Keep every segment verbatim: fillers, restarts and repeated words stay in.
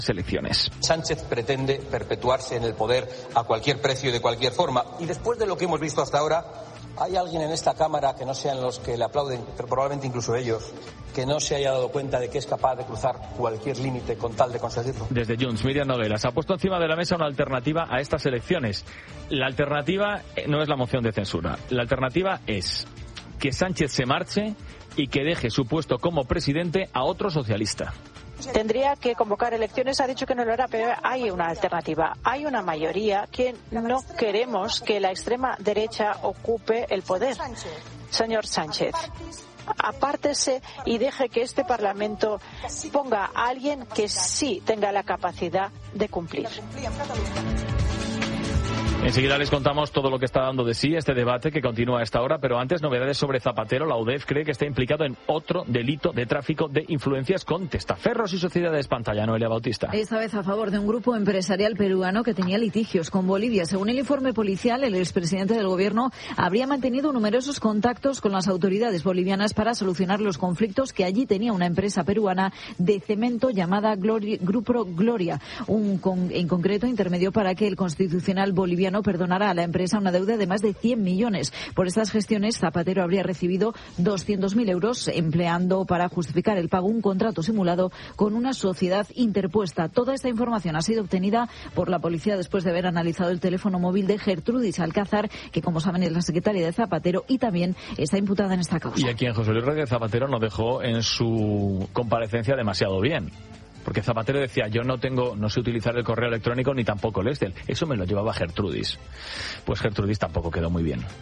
elecciones. Sánchez pretende perpetuarse en el poder a cualquier precio y de cualquier forma. Y después de lo que hemos visto hasta ahora, ¿hay alguien en esta Cámara que no sean los que le aplauden, pero probablemente incluso ellos, que no se haya dado cuenta de que es capaz de cruzar cualquier límite con tal de conseguirlo? Desde Junts, Miriam Nogueras ha puesto encima de la mesa una alternativa a estas elecciones. La alternativa no es la moción de censura. La alternativa es que Sánchez se marche y que deje su puesto como presidente a otro socialista. Tendría que convocar elecciones, ha dicho que no lo hará, pero hay una alternativa. Hay una mayoría que no queremos que la extrema derecha ocupe el poder. Señor Sánchez, apártese y deje que este Parlamento ponga a alguien que sí tenga la capacidad de cumplir. Enseguida les contamos todo lo que está dando de sí este debate que continúa a esta hora, pero antes novedades sobre Zapatero. La U D E F cree que está implicado en otro delito de tráfico de influencias con testaferros y sociedades pantalla. Noelia Bautista. Esta vez a favor de un grupo empresarial peruano que tenía litigios con Bolivia. Según el informe policial, el expresidente del gobierno habría mantenido numerosos contactos con las autoridades bolivianas para solucionar los conflictos que allí tenía una empresa peruana de cemento llamada Gloria, Grupo Gloria. Un con, en concreto intermedió para que el Constitucional boliviano no perdonará a la empresa una deuda de más de cien millones. Por estas gestiones, Zapatero habría recibido doscientos mil euros empleando para justificar el pago un contrato simulado con una sociedad interpuesta. Toda esta información ha sido obtenida por la policía después de haber analizado el teléfono móvil de Gertrudis Alcázar, que como saben es la secretaria de Zapatero y también está imputada en esta causa. Y a quien José Luis Rodríguez Zapatero no dejó en su comparecencia demasiado bien. Porque Zapatero decía, yo no tengo, no sé utilizar el correo electrónico ni tampoco el Excel. Eso me lo llevaba Gertrudis. Pues Gertrudis tampoco quedó muy bien.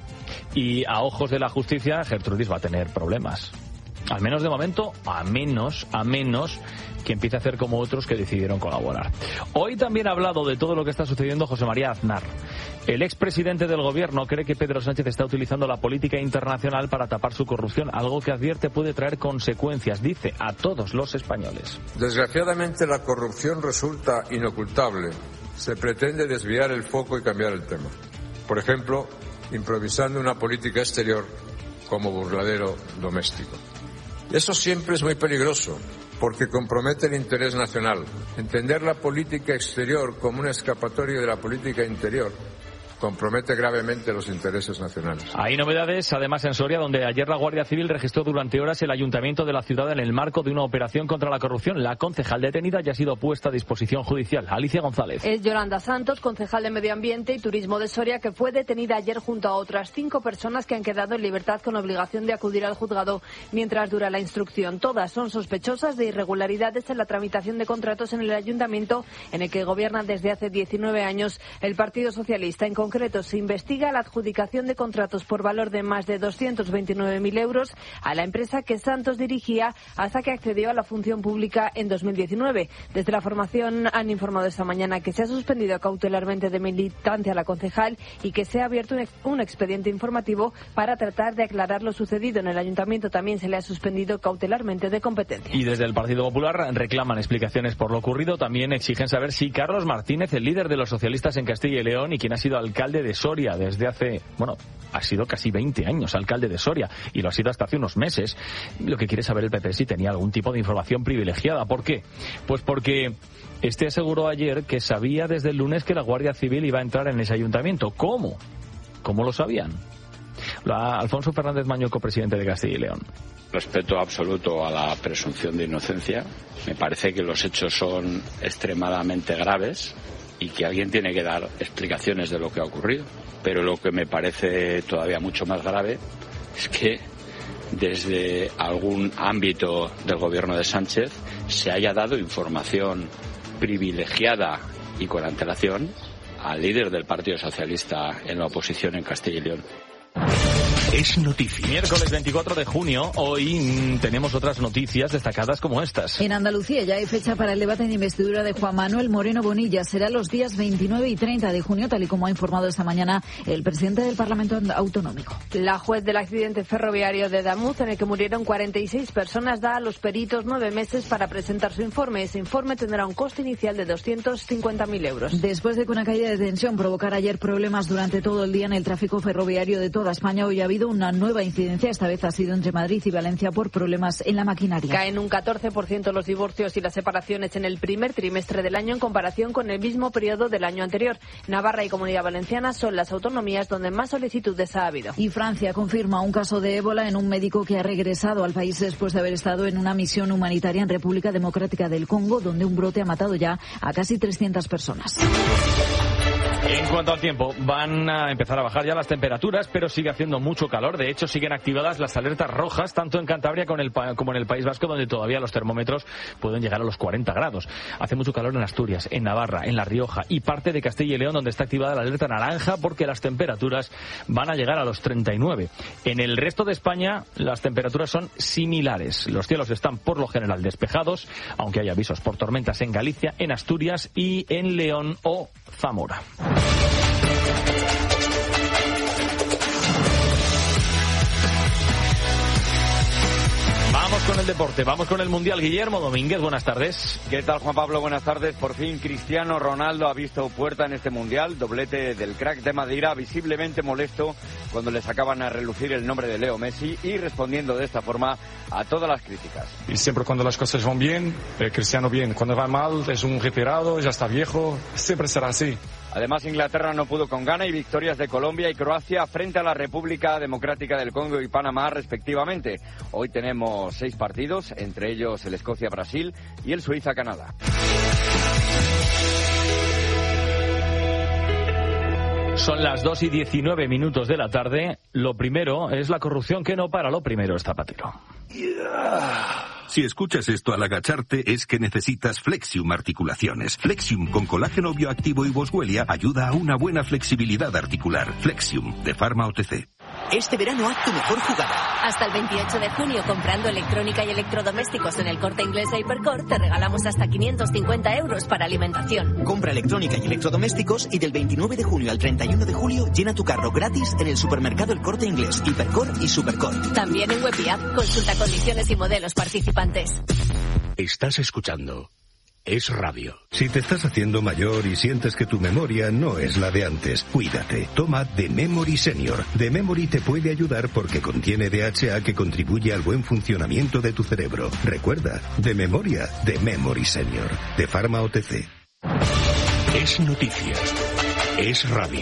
Y a ojos de la justicia, Gertrudis va a tener problemas. Al menos de momento, a menos, a menos que empiece a hacer como otros que decidieron colaborar. Hoy también ha hablado de todo lo que está sucediendo José María Aznar. El expresidente del gobierno cree que Pedro Sánchez está utilizando la política internacional para tapar su corrupción, algo que advierte puede traer consecuencias, dice, a todos los españoles. Desgraciadamente la corrupción resulta inocultable. Se pretende desviar el foco y cambiar el tema. Por ejemplo, improvisando una política exterior como burladero doméstico. Eso siempre es muy peligroso, porque compromete el interés nacional. Entender la política exterior como un escapatorio de la política interior compromete gravemente los intereses nacionales. Hay novedades, además en Soria, donde ayer la Guardia Civil registró durante horas el ayuntamiento de la ciudad en el marco de una operación contra la corrupción. La concejal detenida ya ha sido puesta a disposición judicial. Alicia González. Es Yolanda Santos, concejal de Medio Ambiente y Turismo de Soria, que fue detenida ayer junto a otras cinco personas que han quedado en libertad con obligación de acudir al juzgado mientras dura la instrucción. Todas son sospechosas de irregularidades en la tramitación de contratos en el ayuntamiento en el que gobierna desde hace diecinueve años el Partido Socialista. En concreto, se investiga la adjudicación de contratos por valor de más de doscientos veintinueve mil euros a la empresa que Santos dirigía hasta que accedió a la función pública en dos mil diecinueve. Desde la formación han informado esta mañana que se ha suspendido cautelarmente de militancia a la concejal y que se ha abierto un, ex, un expediente informativo para tratar de aclarar lo sucedido. En el ayuntamiento también se le ha suspendido cautelarmente de competencia. Y desde el Partido Popular reclaman explicaciones por lo ocurrido. También exigen saber si Carlos Martínez, el líder de los socialistas en Castilla y León y quien ha sido alcalde de Soria desde hace, bueno, ha sido casi veinte años alcalde de Soria y lo ha sido hasta hace unos meses. Lo que quiere saber el P P si tenía algún tipo de información privilegiada. ¿Por qué? Pues porque este aseguró ayer que sabía desde el lunes que la Guardia Civil iba a entrar en ese ayuntamiento. ¿Cómo? ¿Cómo lo sabían? La, Alfonso Fernández Mañueco, presidente de Castilla y León. Respeto absoluto a la presunción de inocencia. Me parece que los hechos son extremadamente graves y que alguien tiene que dar explicaciones de lo que ha ocurrido. Pero lo que me parece todavía mucho más grave es que desde algún ámbito del gobierno de Sánchez se haya dado información privilegiada y con antelación al líder del Partido Socialista en la oposición en Castilla y León. Es noticia. Miércoles veinticuatro de junio, hoy mmm, tenemos otras noticias destacadas como estas. En Andalucía ya hay fecha para el debate de investidura de Juan Manuel Moreno Bonilla. Será los días veintinueve y treinta de junio, tal y como ha informado esta mañana el presidente del Parlamento Autonómico. La juez del accidente ferroviario de Damuz, en el que murieron cuarenta y seis personas, da a los peritos nueve meses para presentar su informe. Ese informe tendrá un coste inicial de doscientos cincuenta mil euros. Después de que una caída de tensión provocara ayer problemas durante todo el día en el tráfico ferroviario de toda España, hoy ha habido habido una nueva incidencia. Esta vez ha sido entre Madrid y Valencia por problemas en la maquinaria. Caen un catorce por ciento los divorcios y las separaciones en el primer trimestre del año en comparación con el mismo periodo del año anterior. Navarra y Comunidad Valenciana son las autonomías donde más solicitudes ha habido. Y Francia confirma un caso de ébola en un médico que ha regresado al país después de haber estado en una misión humanitaria en República Democrática del Congo, donde un brote ha matado ya a casi trescientas personas. En cuanto al tiempo, van a empezar a bajar ya las temperaturas, pero sigue haciendo mucho calor. De hecho, siguen activadas las alertas rojas, tanto en Cantabria como en el País Vasco, donde todavía los termómetros pueden llegar a los cuarenta grados. Hace mucho calor en Asturias, en Navarra, en La Rioja y parte de Castilla y León, donde está activada la alerta naranja, porque las temperaturas van a llegar a los treinta y nueve. En el resto de España, las temperaturas son similares. Los cielos están por lo general despejados, aunque hay avisos por tormentas en Galicia, en Asturias y en León o Zamora. Vamos con el deporte, vamos con el Mundial. Guillermo Domínguez, buenas tardes. ¿Qué tal, Juan Pablo? Buenas tardes. Por fin Cristiano Ronaldo ha visto puerta en este Mundial, doblete del crack de Madeira, visiblemente molesto cuando le sacaban a relucir el nombre de Leo Messi y respondiendo de esta forma a todas las críticas. Y siempre cuando las cosas van bien, eh, Cristiano bien. Cuando va mal, es un retirado, ya está viejo, siempre será así. Además, Inglaterra no pudo con Ghana y victorias de Colombia y Croacia frente a la República Democrática del Congo y Panamá, respectivamente. Hoy tenemos seis partidos, entre ellos el Escocia-Brasil y el Suiza-Canadá. Son las dos y diecinueve minutos de la tarde. Lo primero es la corrupción que no para. Lo primero es Zapatero. Si escuchas esto al agacharte es que necesitas Flexium Articulaciones. Flexium con colágeno bioactivo y boswellia ayuda a una buena flexibilidad articular. Flexium de Pharma O T C. Este verano haz tu mejor jugada. Hasta el veintiocho de junio, comprando electrónica y electrodomésticos en el Corte Inglés de Hipercor, te regalamos hasta quinientos cincuenta euros para alimentación. Compra electrónica y electrodomésticos y del veintinueve de junio al treinta y uno de julio llena tu carro gratis en el supermercado El Corte Inglés, Hipercor y Supercor. También en web y app. Consulta condiciones y modelos participantes. Estás escuchando Es Radio. Si te estás haciendo mayor y sientes que tu memoria no es la de antes, cuídate. Toma The Memory Senior. The Memory te puede ayudar porque contiene D H A que contribuye al buen funcionamiento de tu cerebro. Recuerda, de memoria, The Memory Senior. De Pharma O T C. Es noticia. Es radio.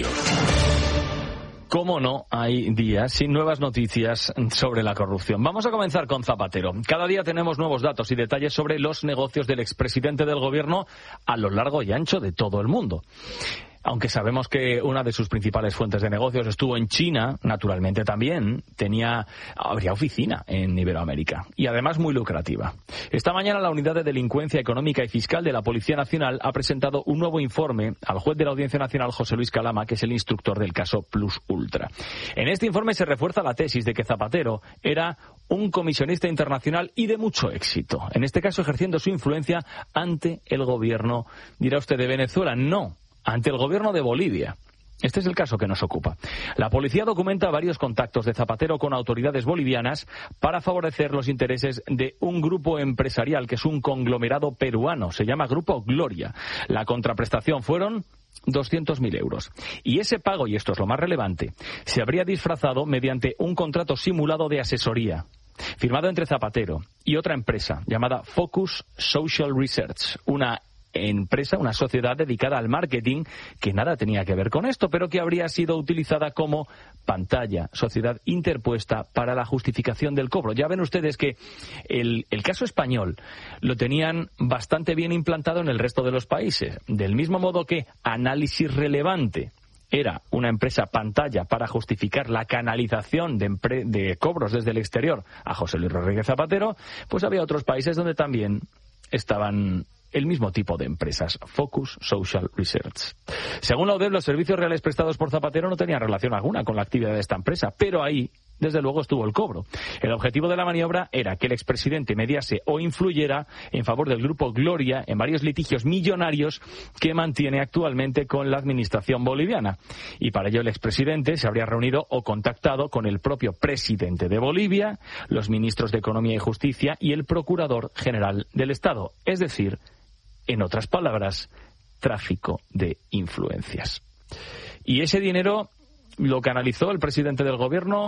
Cómo no, hay días sin nuevas noticias sobre la corrupción. Vamos a comenzar con Zapatero. Cada día tenemos nuevos datos y detalles sobre los negocios del expresidente del gobierno a lo largo y ancho de todo el mundo. Aunque sabemos que una de sus principales fuentes de negocios estuvo en China, naturalmente también tenía, habría oficina en Iberoamérica y además muy lucrativa. Esta mañana la Unidad de Delincuencia Económica y Fiscal de la Policía Nacional ha presentado un nuevo informe al juez de la Audiencia Nacional, José Luis Calama, que es el instructor del caso Plus Ultra. En este informe se refuerza la tesis de que Zapatero era un comisionista internacional y de mucho éxito, en este caso ejerciendo su influencia ante el gobierno, dirá usted, de Venezuela. No, ante el gobierno de Bolivia. Este es el caso que nos ocupa. La policía documenta varios contactos de Zapatero con autoridades bolivianas para favorecer los intereses de un grupo empresarial que es un conglomerado peruano. Se llama Grupo Gloria. La contraprestación fueron doscientos mil euros. Y ese pago, y esto es lo más relevante, se habría disfrazado mediante un contrato simulado de asesoría, firmado entre Zapatero y otra empresa llamada Focus Social Research, una empresa, una sociedad dedicada al marketing que nada tenía que ver con esto, pero que habría sido utilizada como pantalla, sociedad interpuesta para la justificación del cobro. Ya ven ustedes que el, el caso español lo tenían bastante bien implantado en el resto de los países, del mismo modo que Análisis Relevante era una empresa pantalla para justificar la canalización de, empre- de cobros desde el exterior a José Luis Rodríguez Zapatero, pues había otros países donde también estaban el mismo tipo de empresas, Focus Social Research. Según la U D E B, los servicios reales prestados por Zapatero no tenían relación alguna con la actividad de esta empresa, pero ahí, desde luego, estuvo el cobro. El objetivo de la maniobra era que el expresidente mediase o influyera en favor del Grupo Gloria en varios litigios millonarios que mantiene actualmente con la administración boliviana. Y para ello el expresidente se habría reunido o contactado con el propio presidente de Bolivia, los ministros de Economía y Justicia y el Procurador General del Estado. Es decir, en otras palabras, tráfico de influencias. Y ese dinero lo canalizó el presidente del gobierno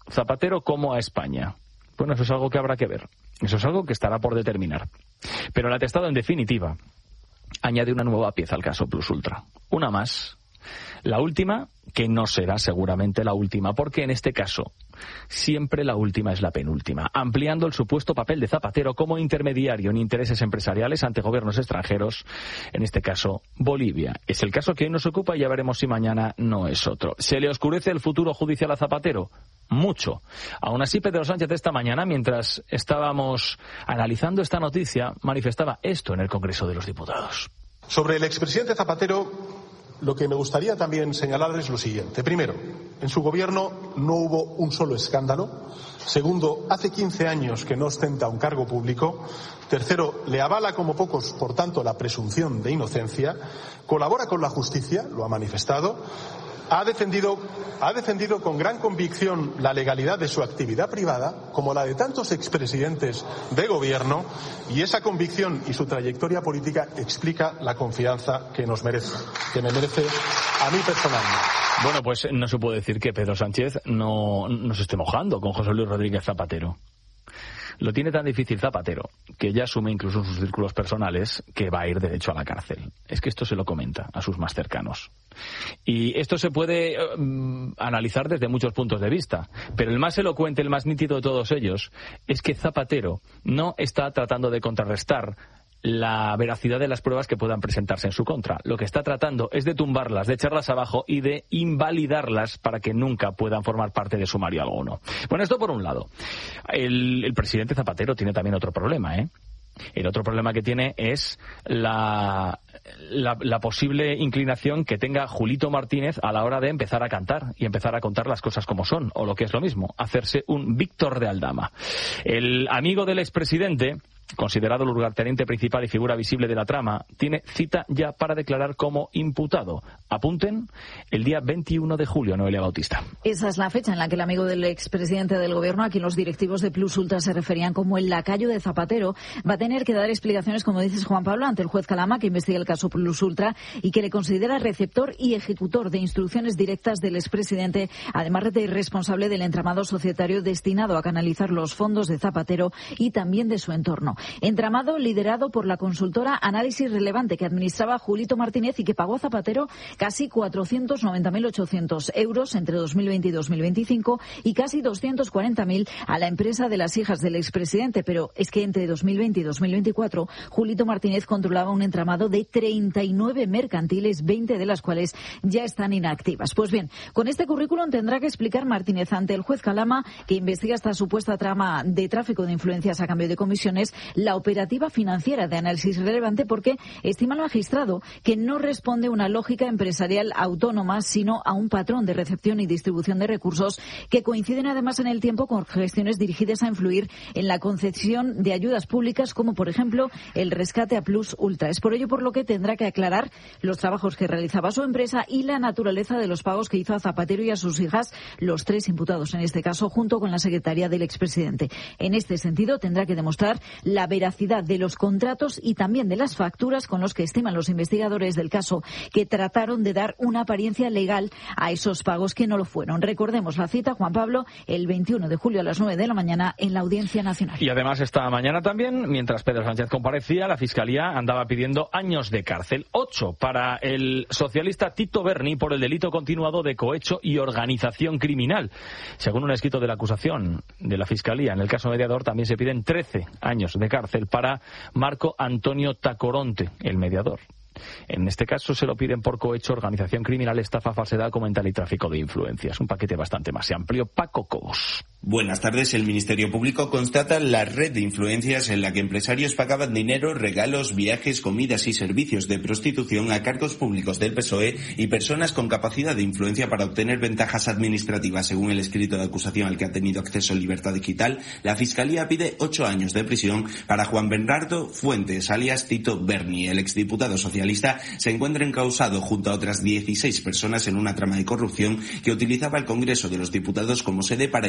Zapatero como a España? Bueno, eso es algo que habrá que ver. Eso es algo que estará por determinar. Pero el atestado, en definitiva, añade una nueva pieza al caso Plus Ultra. Una más. La última, que no será seguramente la última, porque en este caso siempre la última es la penúltima, ampliando el supuesto papel de Zapatero como intermediario en intereses empresariales ante gobiernos extranjeros, en este caso Bolivia. Es el caso que hoy nos ocupa y ya veremos si mañana no es otro. ¿Se le oscurece el futuro judicial a Zapatero? Mucho. Aún así, Pedro Sánchez esta mañana, mientras estábamos analizando esta noticia, manifestaba esto en el Congreso de los Diputados. Sobre el expresidente Zapatero, lo que me gustaría también señalar es lo siguiente. Primero, en su gobierno no hubo un solo escándalo. Segundo, hace quince años que no ostenta un cargo público. Tercero, le avala como pocos, por tanto, la presunción de inocencia. Colabora con la justicia, lo ha manifestado. Ha defendido, ha defendido con gran convicción la legalidad de su actividad privada, como la de tantos expresidentes de gobierno, y esa convicción y su trayectoria política explica la confianza que nos merece, que me merece a mí personalmente. Bueno, pues no se puede decir que Pedro Sánchez no, no se esté mojando con José Luis Rodríguez Zapatero. Lo tiene tan difícil Zapatero, que ya asume incluso en sus círculos personales que va a ir derecho a la cárcel. Es que esto se lo comenta a sus más cercanos. Y esto se puede um, analizar desde muchos puntos de vista, pero el más elocuente, el más nítido de todos ellos, es que Zapatero no está tratando de contrarrestar la veracidad de las pruebas que puedan presentarse en su contra. Lo que está tratando es de tumbarlas, de echarlas abajo y de invalidarlas para que nunca puedan formar parte de sumario alguno. Bueno, esto por un lado. El, el presidente Zapatero tiene también otro problema, ¿eh? El otro problema que tiene es la, la, la posible inclinación que tenga Julito Martínez a la hora de empezar a cantar y empezar a contar las cosas como son, o lo que es lo mismo, hacerse un Víctor de Aldama. El amigo del expresidente, considerado el lugarteniente principal y figura visible de la trama, tiene cita ya para declarar como imputado. Apunten, el día veintiuno de julio, Noelia Bautista. Esa es la fecha en la que el amigo del expresidente del gobierno, a quien los directivos de Plus Ultra se referían como el lacayo de Zapatero, va a tener que dar explicaciones, como dices, Juan Pablo, ante el juez Calama, que investiga el caso Plus Ultra y que le considera receptor y ejecutor de instrucciones directas del expresidente, además de responsable del entramado societario destinado a canalizar los fondos de Zapatero y también de su entorno. Entramado liderado por la consultora Análisis Relevante, que administraba Julito Martínez y que pagó a Zapatero casi cuatrocientos noventa mil ochocientos euros entre dos mil veinte y dos mil veinticinco y casi doscientos cuarenta mil a la empresa de las hijas del expresidente. Pero es que entre dos mil veinte y dos mil veinticuatro Julito Martínez controlaba un entramado de treinta y nueve mercantiles, veinte de las cuales ya están inactivas. Pues bien, con este currículum tendrá que explicar Martínez ante el juez Calama, que investiga esta supuesta trama de tráfico de influencias a cambio de comisiones, la operativa financiera de Análisis Relevante, porque estima el magistrado que no responde a una lógica empresarial autónoma, sino a un patrón de recepción y distribución de recursos que coinciden además en el tiempo con gestiones dirigidas a influir en la concesión de ayudas públicas, como por ejemplo el rescate a Plus Ultra. Es por ello por lo que tendrá que aclarar los trabajos que realizaba su empresa y la naturaleza de los pagos que hizo a Zapatero y a sus hijas, los tres imputados en este caso, junto con la secretaria del expresidente. En este sentido, tendrá que demostrar la veracidad de los contratos y también de las facturas con los que estiman los investigadores del caso, que trataron de dar una apariencia legal a esos pagos que no lo fueron. Recordemos la cita, Juan Pablo, el veintiuno de julio a las nueve de la mañana en la Audiencia Nacional. Y además esta mañana también, mientras Pedro Sánchez comparecía, la Fiscalía andaba pidiendo años de cárcel, ocho para el socialista Tito Berni por el delito continuado de cohecho y organización criminal. Según un escrito de la acusación de la Fiscalía, en el caso mediador también se piden trece años de cárcel para Marco Antonio Tacoronte, el mediador. En este caso se lo piden por cohecho, organización criminal, estafa, falsedad documental y tráfico de influencias. Un paquete bastante más amplio. Paco Cobos. Buenas tardes. El Ministerio Público constata la red de influencias en la que empresarios pagaban dinero, regalos, viajes, comidas y servicios de prostitución a cargos públicos del P S O E y personas con capacidad de influencia para obtener ventajas administrativas. Según el escrito de acusación al que ha tenido acceso Libertad Digital, la Fiscalía pide ocho años de prisión para Juan Bernardo Fuentes, alias Tito Berni. El exdiputado socialista se encuentra encausado junto a otras dieciséis personas en una trama de corrupción que utilizaba el Congreso de los Diputados como sede para impresionar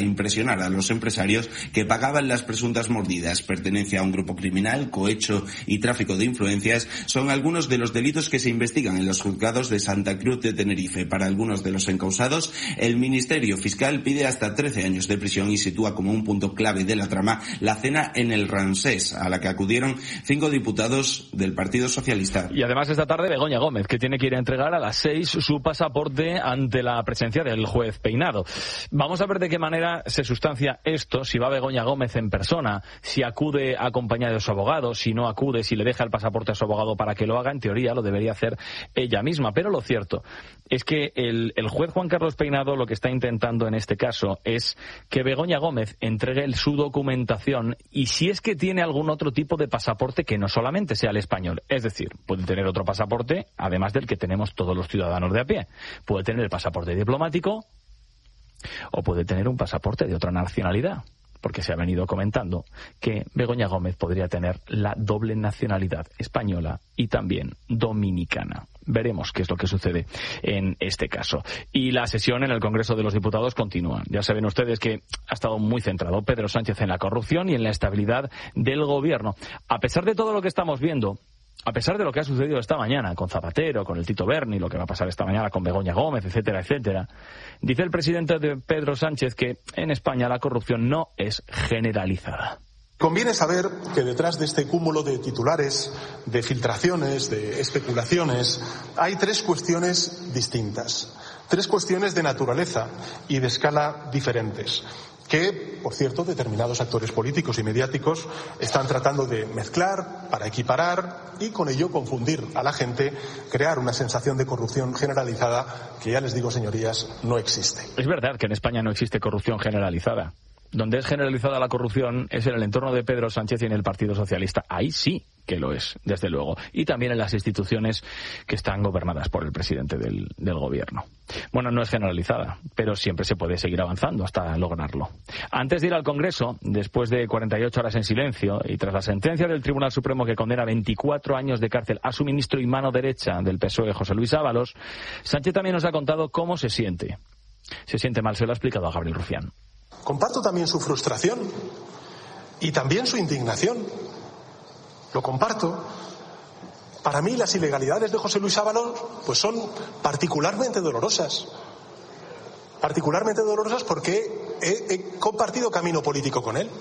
extorsionar a los empresarios que pagaban las presuntas mordidas. Pertenencia a un grupo criminal, cohecho y tráfico de influencias son algunos de los delitos que se investigan en los juzgados de Santa Cruz de Tenerife. Para algunos de los encausados, el Ministerio Fiscal pide hasta trece años de prisión y sitúa como un punto clave de la trama la cena en el Ramsés, a la que acudieron cinco diputados del Partido Socialista. Y además esta tarde Begoña Gómez, que tiene que ir a entregar a las seis su pasaporte ante la presencia del juez Peinado. Vamos a ver de qué manera se sustancia esto, si va Begoña Gómez en persona, si acude acompañada de su abogado, si no acude, si le deja el pasaporte a su abogado para que lo haga. En teoría lo debería hacer ella misma, pero lo cierto es que el, el juez Juan Carlos Peinado lo que está intentando en este caso es que Begoña Gómez entregue su documentación y si es que tiene algún otro tipo de pasaporte que no solamente sea el español, es decir, puede tener otro pasaporte además del que tenemos todos los ciudadanos de a pie, puede tener el pasaporte diplomático o puede tener un pasaporte de otra nacionalidad, porque se ha venido comentando que Begoña Gómez podría tener la doble nacionalidad española y también dominicana. Veremos qué es lo que sucede en este caso. Y la sesión en el Congreso de los Diputados continúa. Ya saben ustedes que ha estado muy centrado Pedro Sánchez en la corrupción y en la estabilidad del gobierno. A pesar de todo lo que estamos viendo, a pesar de lo que ha sucedido esta mañana con Zapatero, con el Tito Berni, lo que va a pasar esta mañana con Begoña Gómez, etcétera, etcétera, dice el presidente de Pedro Sánchez que en España la corrupción no es generalizada. Conviene saber que detrás de este cúmulo de titulares, de filtraciones, de especulaciones, hay tres cuestiones distintas, tres cuestiones de naturaleza y de escala diferentes, que, por cierto, determinados actores políticos y mediáticos están tratando de mezclar para equiparar y con ello confundir a la gente, crear una sensación de corrupción generalizada que, ya les digo, señorías, no existe. Es verdad que en España no existe corrupción generalizada. Donde es generalizada la corrupción es en el entorno de Pedro Sánchez y en el Partido Socialista. Ahí sí que lo es, desde luego. Y también en las instituciones que están gobernadas por el presidente del, del gobierno. Bueno, no es generalizada, pero siempre se puede seguir avanzando hasta lograrlo. Antes de ir al Congreso, después de cuarenta y ocho horas en silencio y tras la sentencia del Tribunal Supremo que condena veinticuatro años de cárcel a su ministro y mano derecha del P S O E, José Luis Ábalos, Sánchez también nos ha contado cómo se siente. Se siente mal, se lo ha explicado a Gabriel Rufián. Comparto también su frustración y también su indignación. Lo comparto. Para mí las ilegalidades de José Luis Ábalos pues son particularmente dolorosas. Particularmente dolorosas porque he, he compartido camino político con él.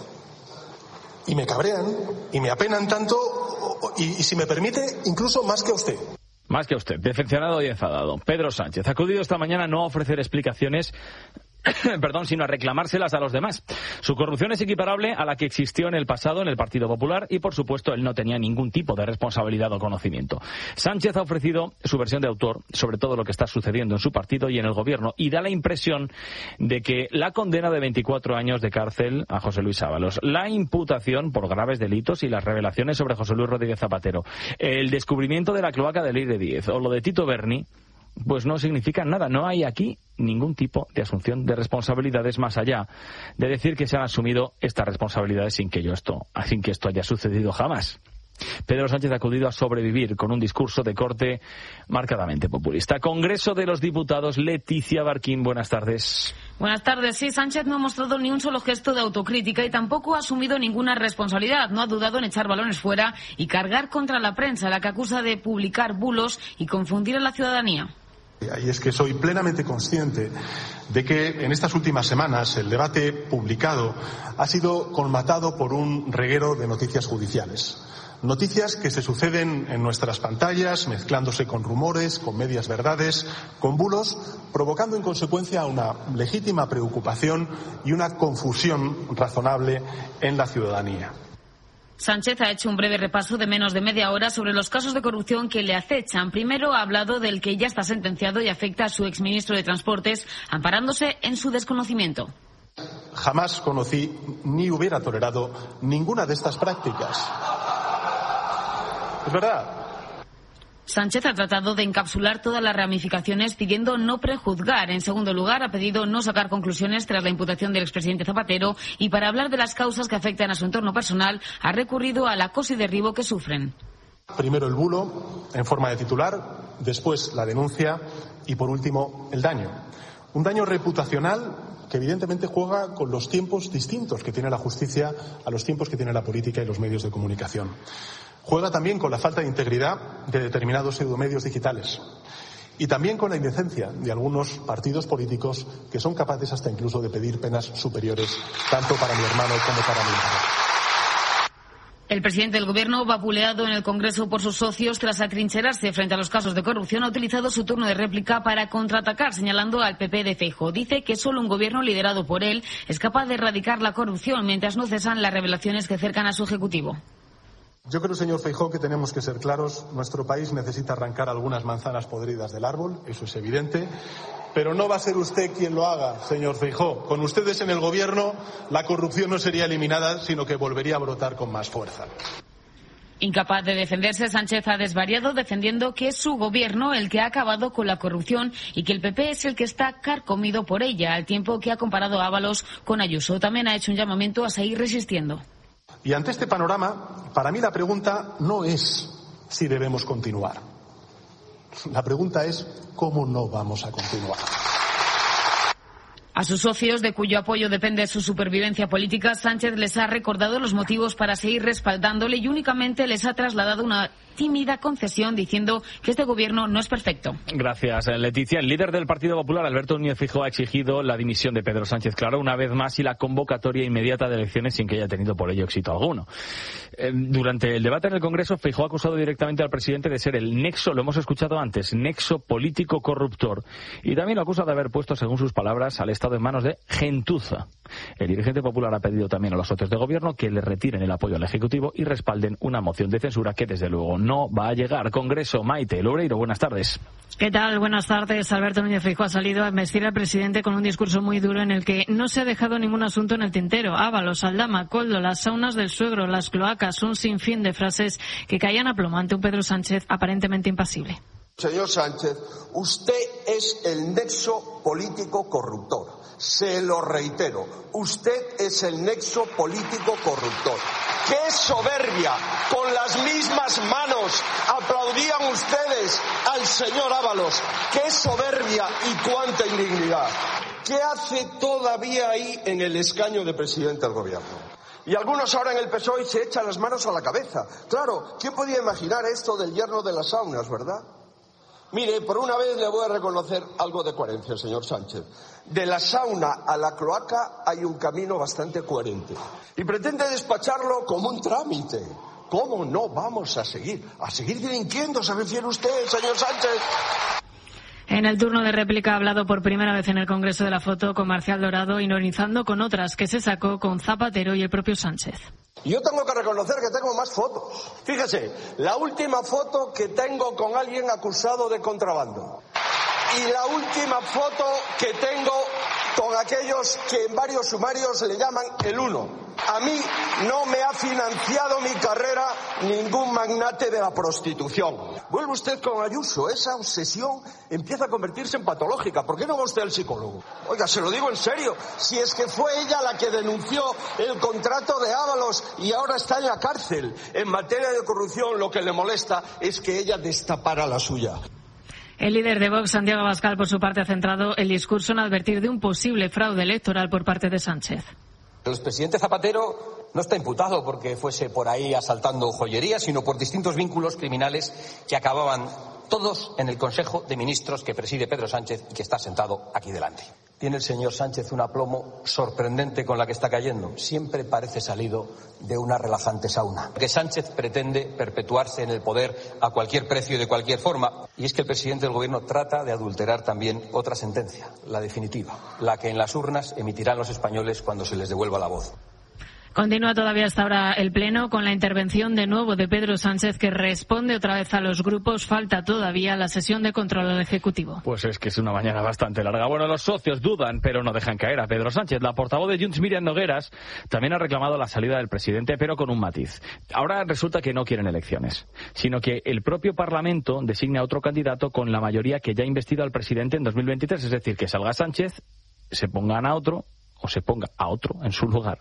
Y me cabrean y me apenan tanto y, y si me permite, incluso más que a usted. Más que a usted, decepcionado y enfadado. Pedro Sánchez ha acudido esta mañana no a ofrecer explicaciones perdón, sino a reclamárselas a los demás. Su corrupción es equiparable a la que existió en el pasado en el Partido Popular y, por supuesto, él no tenía ningún tipo de responsabilidad o conocimiento. Sánchez ha ofrecido su versión de autor sobre todo lo que está sucediendo en su partido y en el gobierno y da la impresión de que la condena de veinticuatro años de cárcel a José Luis Ábalos, la imputación por graves delitos y las revelaciones sobre José Luis Rodríguez Zapatero, el descubrimiento de la cloaca de Leire Díez o lo de Tito Berni, pues no significa nada. No hay aquí ningún tipo de asunción de responsabilidades más allá de decir que se han asumido estas responsabilidades sin que yo esto, sin que esto haya sucedido jamás. Pedro Sánchez ha acudido a sobrevivir con un discurso de corte marcadamente populista. Congreso de los Diputados, Leticia Barquín, buenas tardes. Buenas tardes. Sí, Sánchez no ha mostrado ni un solo gesto de autocrítica y tampoco ha asumido ninguna responsabilidad. No ha dudado en echar balones fuera y cargar contra la prensa, la que acusa de publicar bulos y confundir a la ciudadanía. Y es que soy plenamente consciente de que en estas últimas semanas el debate publicado ha sido colmatado por un reguero de noticias judiciales. Noticias que se suceden en nuestras pantallas, mezclándose con rumores, con medias verdades, con bulos, provocando en consecuencia una legítima preocupación y una confusión razonable en la ciudadanía. Sánchez ha hecho un breve repaso de menos de media hora sobre los casos de corrupción que le acechan. Primero ha hablado del que ya está sentenciado y afecta a su exministro de Transportes, amparándose en su desconocimiento. Jamás conocí ni hubiera tolerado ninguna de estas prácticas. Es verdad. Sánchez ha tratado de encapsular todas las ramificaciones pidiendo no prejuzgar. En segundo lugar, ha pedido no sacar conclusiones tras la imputación del expresidente Zapatero y para hablar de las causas que afectan a su entorno personal ha recurrido al acoso y derribo que sufren. Primero el bulo en forma de titular, después la denuncia y por último el daño. Un daño reputacional que evidentemente juega con los tiempos distintos que tiene la justicia a los tiempos que tiene la política y los medios de comunicación. Juega también con la falta de integridad de determinados pseudomedios digitales. Y también con la indecencia de algunos partidos políticos que son capaces hasta incluso de pedir penas superiores, tanto para mi hermano como para mi hermano. El presidente del Gobierno, vapuleado en el Congreso por sus socios tras atrincherarse frente a los casos de corrupción, ha utilizado su turno de réplica para contraatacar, señalando al P P de Feijóo. Dice que solo un gobierno liderado por él es capaz de erradicar la corrupción, mientras no cesan las revelaciones que cercan a su Ejecutivo. Yo creo, señor Feijóo, que tenemos que ser claros. Nuestro país necesita arrancar algunas manzanas podridas del árbol, eso es evidente. Pero no va a ser usted quien lo haga, señor Feijóo. Con ustedes en el Gobierno, la corrupción no sería eliminada, sino que volvería a brotar con más fuerza. Incapaz de defenderse, Sánchez ha desvariado defendiendo que es su gobierno el que ha acabado con la corrupción y que el P P es el que está carcomido por ella, al tiempo que ha comparado a Ábalos con Ayuso. También ha hecho un llamamiento a seguir resistiendo. Y ante este panorama, para mí la pregunta no es si debemos continuar. La pregunta es cómo no vamos a continuar. A sus socios, de cuyo apoyo depende su supervivencia política, Sánchez les ha recordado los motivos para seguir respaldándole y únicamente les ha trasladado una tímida concesión diciendo que este gobierno no es perfecto. Gracias, Leticia. El líder del Partido Popular, Alberto Núñez Feijóo, ha exigido la dimisión de Pedro Sánchez Claro una vez más y la convocatoria inmediata de elecciones sin que haya tenido por ello éxito alguno. Eh, durante el debate en el Congreso, Feijóo ha acusado directamente al presidente de ser el nexo, lo hemos escuchado antes, nexo político corruptor. Y también lo acusa de haber puesto, según sus palabras, al Estado en manos de gentuza. El dirigente popular ha pedido también a los socios de gobierno que le retiren el apoyo al Ejecutivo y respalden una moción de censura que, desde luego, no va a llegar. Congreso, Maite Loureiro, buenas tardes. ¿Qué tal? Buenas tardes. Alberto Núñez Feijóo ha salido a embestir al presidente con un discurso muy duro en el que no se ha dejado ningún asunto en el tintero. Ábalos, Aldama, Koldo, las saunas del suegro, las cloacas, un sinfín de frases que caían a plomo ante un Pedro Sánchez aparentemente impasible. Señor Sánchez, usted es el nexo político corruptor. Se lo reitero, usted es el nexo político corruptor. ¡Qué soberbia! Con las mismas manos aplaudían ustedes al señor Ábalos. ¡Qué soberbia y cuánta indignidad! ¿Qué hace todavía ahí en el escaño de presidente del gobierno? Y algunos ahora en el P S O E se echan las manos a la cabeza. Claro, ¿quién podía imaginar esto del yerno de las saunas, verdad? Mire, por una vez le voy a reconocer algo de coherencia, señor Sánchez. De la sauna a la cloaca hay un camino bastante coherente. Y pretende despacharlo como un trámite. ¿Cómo no vamos a seguir? ¿A seguir delinquiendo, se refiere usted, señor Sánchez? En el turno de réplica ha hablado por primera vez en el Congreso de la Foto con Marcial Dorado, ironizando con otras que se sacó con Zapatero y el propio Sánchez. Yo tengo que reconocer que tengo más fotos. Fíjese, la última foto que tengo con alguien acusado de contrabando. Y la última foto que tengo con aquellos que en varios sumarios le llaman el uno. A mí no me ha financiado mi carrera ningún magnate de la prostitución. Vuelve usted con Ayuso, esa obsesión empieza a convertirse en patológica. ¿Por qué no va usted al psicólogo? Oiga, se lo digo en serio, si es que fue ella la que denunció el contrato de Ábalos y ahora está en la cárcel. En materia de corrupción lo que le molesta es que ella destapara la suya. El líder de Vox, Santiago Abascal, por su parte, ha centrado el discurso en advertir de un posible fraude electoral por parte de Sánchez. El expresidente Zapatero no está imputado porque fuese por ahí asaltando joyerías, sino por distintos vínculos criminales que acababan todos en el Consejo de Ministros que preside Pedro Sánchez y que está sentado aquí delante. Tiene el señor Sánchez un aplomo sorprendente con la que está cayendo. Siempre parece salido de una relajante sauna. Que Sánchez pretende perpetuarse en el poder a cualquier precio y de cualquier forma. Y es que el presidente del Gobierno trata de adulterar también otra sentencia, la definitiva, la que en las urnas emitirán los españoles cuando se les devuelva la voz. Continúa todavía hasta ahora el Pleno con la intervención de nuevo de Pedro Sánchez, que responde otra vez a los grupos. Falta todavía la sesión de control al Ejecutivo. Pues es que es una mañana bastante larga. Bueno, los socios dudan, pero no dejan caer a Pedro Sánchez. La portavoz de Junts, Míriam Nogueras, también ha reclamado la salida del presidente, pero con un matiz. Ahora resulta que no quieren elecciones, sino que el propio Parlamento designa a otro candidato con la mayoría que ya ha investido al presidente en dos mil veintitrés. Es decir, que salga Sánchez, se pongan a otro o se ponga a otro en su lugar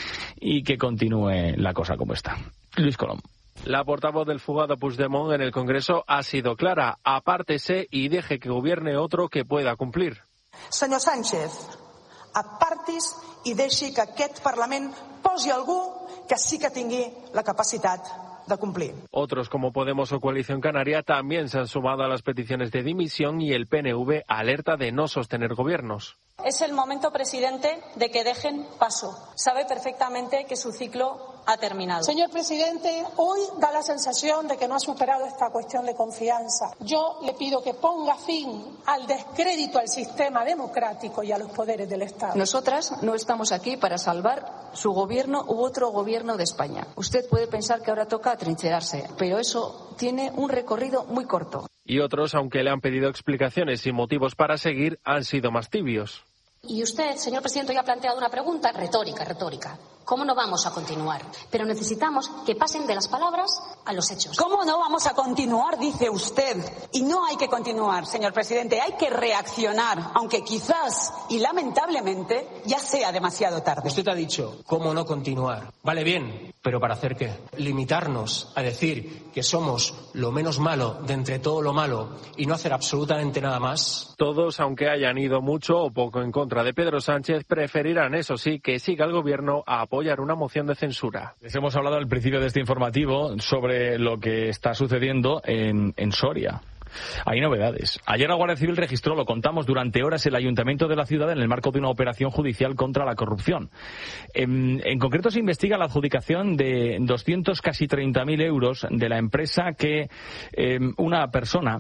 y que continúe la cosa como está. Luis Colom. La portavoz del fugado Puigdemont en el Congreso ha sido clara: apártese y deje que gobierne otro que pueda cumplir. Señor Sánchez, apartis i deixi que aquest Parlament posi algú que sí que tingui la capacitat de cumplir. Otros como Podemos o Coalición Canaria también se han sumado a las peticiones de dimisión y el P N V alerta de no sostener gobiernos. Es el momento, presidente, de que dejen paso. Sabe perfectamente que su ciclo ha terminado. Señor presidente, hoy da la sensación de que no ha superado esta cuestión de confianza. Yo le pido que ponga fin al descrédito al sistema democrático y a los poderes del Estado. Nosotras no estamos aquí para salvar su gobierno u otro gobierno de España. Usted puede pensar que ahora toca atrincherarse, pero eso tiene un recorrido muy corto. Y otros, aunque le han pedido explicaciones y motivos para seguir, han sido más tibios. Y usted, señor presidente, hoy ha planteado una pregunta retórica, retórica. ¿Cómo no vamos a continuar? Pero necesitamos que pasen de las palabras a los hechos. ¿Cómo no vamos a continuar? Dice usted. Y no hay que continuar, señor presidente. Hay que reaccionar, aunque quizás y lamentablemente ya sea demasiado tarde. Usted ha dicho, ¿cómo no continuar? Vale bien, pero ¿para hacer qué? Limitarnos a decir que somos lo menos malo de entre todo lo malo y no hacer absolutamente nada más. Todos, aunque hayan ido mucho o poco en contra de Pedro Sánchez, preferirán, eso sí, que siga el gobierno a apoyar una moción de censura. Les hemos hablado al principio de este informativo sobre lo que está sucediendo en, en Soria. Hay novedades. Ayer la Guardia Civil registró, lo contamos, durante horas el ayuntamiento de la ciudad en el marco de una operación judicial contra la corrupción. En, en concreto se investiga la adjudicación de doscientos, casi treinta mil euros de la empresa que eh, una persona...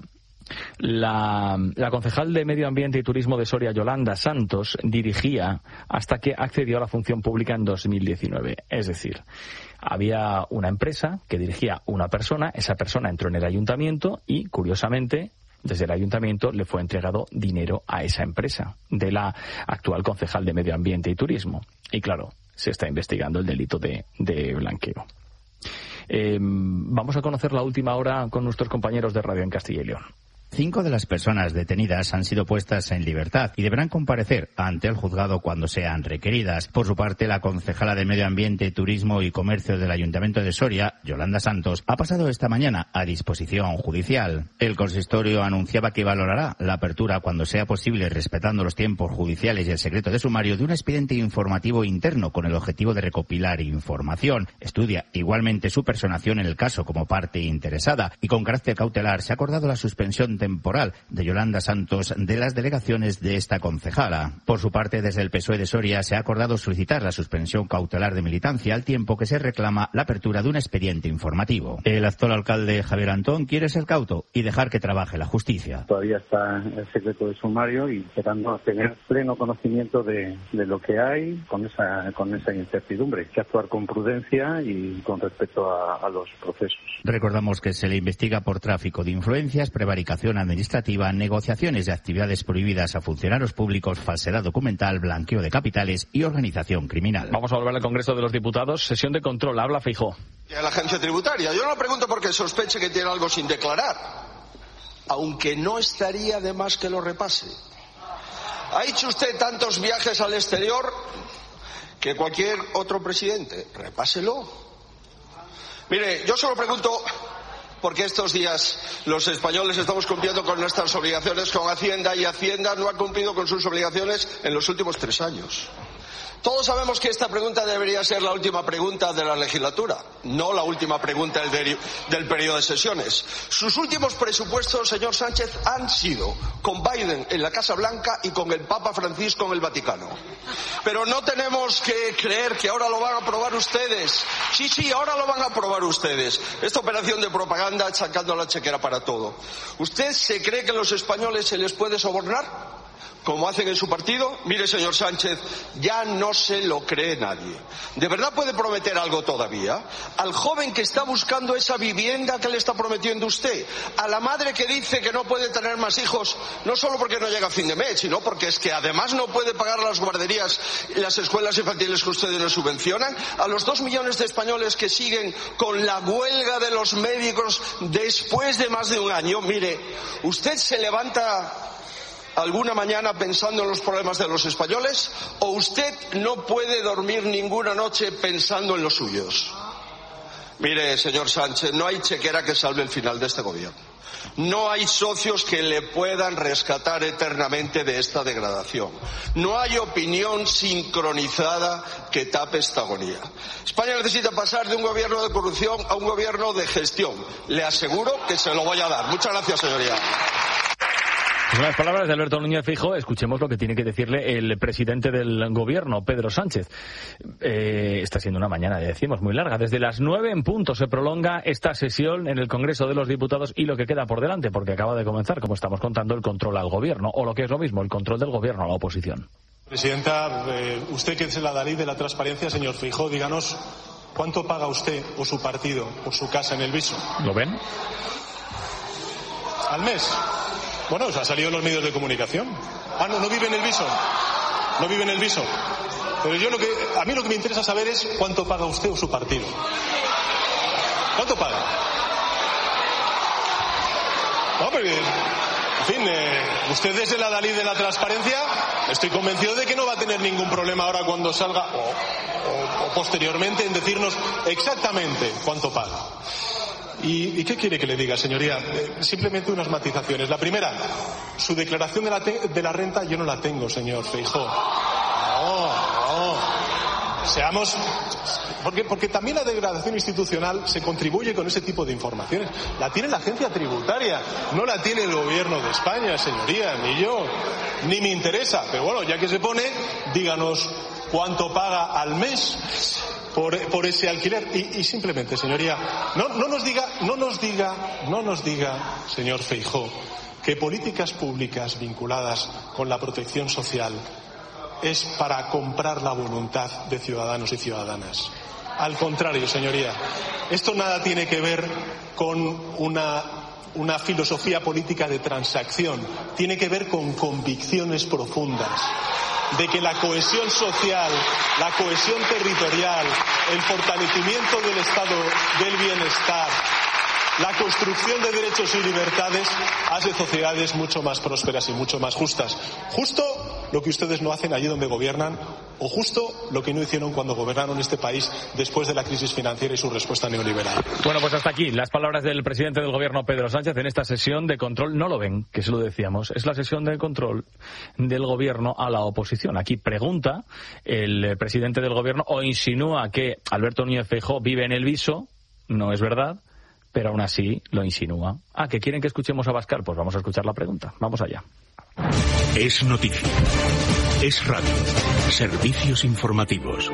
La, la concejal de Medio Ambiente y Turismo de Soria, Yolanda Santos, dirigía hasta que accedió a la función pública en dos mil diecinueve. Es decir, había una empresa que dirigía una persona, esa persona entró en el ayuntamiento y, curiosamente, desde el ayuntamiento le fue entregado dinero a esa empresa de la actual concejal de Medio Ambiente y Turismo. Y claro, se está investigando el delito de, de blanqueo. Eh, vamos a conocer la última hora con nuestros compañeros de Radio en Castilla y León. Cinco de las personas detenidas han sido puestas en libertad y deberán comparecer ante el juzgado cuando sean requeridas. Por su parte, la concejala de Medio Ambiente, Turismo y Comercio del Ayuntamiento de Soria, Yolanda Santos, ha pasado esta mañana a disposición judicial. El consistorio anunciaba que valorará la apertura cuando sea posible, respetando los tiempos judiciales y el secreto de sumario, de un expediente informativo interno con el objetivo de recopilar información. Estudia igualmente su personación en el caso como parte interesada y con carácter cautelar se ha acordado la suspensión temporal de Yolanda Santos de las delegaciones de esta concejala. Por su parte, desde el P S O E de Soria se ha acordado solicitar la suspensión cautelar de militancia al tiempo que se reclama la apertura de un expediente informativo. El actual alcalde Javier Antón quiere ser cauto y dejar que trabaje la justicia. Todavía está el secreto de sumario y esperando tener pleno conocimiento de, de lo que hay con esa, con esa incertidumbre. Hay que actuar con prudencia y con respeto a, a los procesos. Recordamos que se le investiga por tráfico de influencias, prevaricación administrativa, negociaciones de actividades prohibidas a funcionarios públicos, falsedad documental, blanqueo de capitales y organización criminal. Vamos a volver al Congreso de los Diputados. Sesión de control. Habla Feijóo. A la agencia tributaria. Yo no pregunto porque sospeche que tiene algo sin declarar, aunque no estaría de más que lo repase. Ha hecho usted tantos viajes al exterior que cualquier otro presidente. Repáselo. Mire, yo solo pregunto porque estos días los españoles estamos cumpliendo con nuestras obligaciones con Hacienda y Hacienda no ha cumplido con sus obligaciones en los últimos tres años. Todos sabemos que esta pregunta debería ser la última pregunta de la legislatura, no la última pregunta del, del periodo de sesiones. Sus últimos presupuestos, señor Sánchez, han sido con Biden en la Casa Blanca y con el Papa Francisco en el Vaticano. Pero no tenemos que creer que ahora lo van a aprobar ustedes. Sí, sí, ahora lo van a aprobar ustedes. Esta operación de propaganda sacando la chequera para todo. ¿Usted se cree que a los españoles se les puede sobornar? Como hacen en su partido. Mire, señor Sánchez, ya no se lo cree nadie. ¿De verdad puede prometer algo todavía? Al joven que está buscando esa vivienda que le está prometiendo usted, a la madre que dice que no puede tener más hijos, no solo porque no llega a fin de mes, sino porque es que además no puede pagar las guarderías y las escuelas infantiles que ustedes le subvencionan, a los dos millones de españoles que siguen con la huelga de los médicos después de más de un año. Mire, usted se levanta alguna mañana pensando en los problemas de los españoles, o usted no puede dormir ninguna noche pensando en los suyos. Mire, señor Sánchez, no hay chequera que salve el final de este gobierno. No hay socios que le puedan rescatar eternamente de esta degradación. No hay opinión sincronizada que tape esta agonía. España necesita pasar de un gobierno de corrupción a un gobierno de gestión. Le aseguro que se lo voy a dar. Muchas gracias, señoría. Con las palabras de Alberto Núñez Feijóo, escuchemos lo que tiene que decirle el presidente del gobierno, Pedro Sánchez. Eh, está siendo una mañana, ya decimos, muy larga. Desde las nueve en punto se prolonga esta sesión en el Congreso de los Diputados y lo que queda por delante, porque acaba de comenzar, como estamos contando, el control al gobierno, o lo que es lo mismo, el control del gobierno a la oposición. Presidenta, eh, usted que es la Dalí de la transparencia, señor Feijóo, díganos cuánto paga usted o su partido por su casa en el Viso. ¿Lo ven? ¿Al mes? Bueno, se ha salido en los medios de comunicación. Ah, no, no vive en el Viso. No vive en el Viso. Pero yo lo que, a mí lo que me interesa saber es cuánto paga usted o su partido. ¿Cuánto paga? No, pero, en fin, eh, usted es la Dalí de la transparencia. Estoy convencido de que no va a tener ningún problema ahora cuando salga o, o, o posteriormente en decirnos exactamente cuánto paga. ¿Y, ¿Y qué quiere que le diga, señoría? Eh, simplemente unas matizaciones. La primera, su declaración de la, te- de la renta yo no la tengo, señor Feijóo. No, no. Seamos... Porque, porque también la degradación institucional se contribuye con ese tipo de informaciones. La tiene la agencia tributaria, no la tiene el gobierno de España, señoría, ni yo, ni me interesa. Pero bueno, ya que se pone, díganos cuánto paga al mes por, por ese alquiler. Y, y simplemente, señoría, no, no nos diga, no nos diga, no nos diga, señor Feijóo, que políticas públicas vinculadas con la protección social es para comprar la voluntad de ciudadanos y ciudadanas. Al contrario, señoría, esto nada tiene que ver con una, una filosofía política de transacción, tiene que ver con convicciones profundas de que la cohesión social, la cohesión territorial, el fortalecimiento del estado del bienestar, la construcción de derechos y libertades hace sociedades mucho más prósperas y mucho más justas. Justo lo que ustedes no hacen allí donde gobiernan, o justo lo que no hicieron cuando gobernaron este país después de la crisis financiera y su respuesta neoliberal. Bueno, pues hasta aquí las palabras del presidente del gobierno, Pedro Sánchez, en esta sesión de control. No lo ven, que se lo decíamos, es la sesión de control del gobierno a la oposición. Aquí pregunta el presidente del gobierno o insinúa que Alberto Núñez Feijóo vive en el Viso. No es verdad, pero aún así lo insinúa. Ah, ¿que quieren que escuchemos a Abascal? Pues vamos a escuchar la pregunta. Vamos allá. Es noticia. Es radio. Servicios informativos.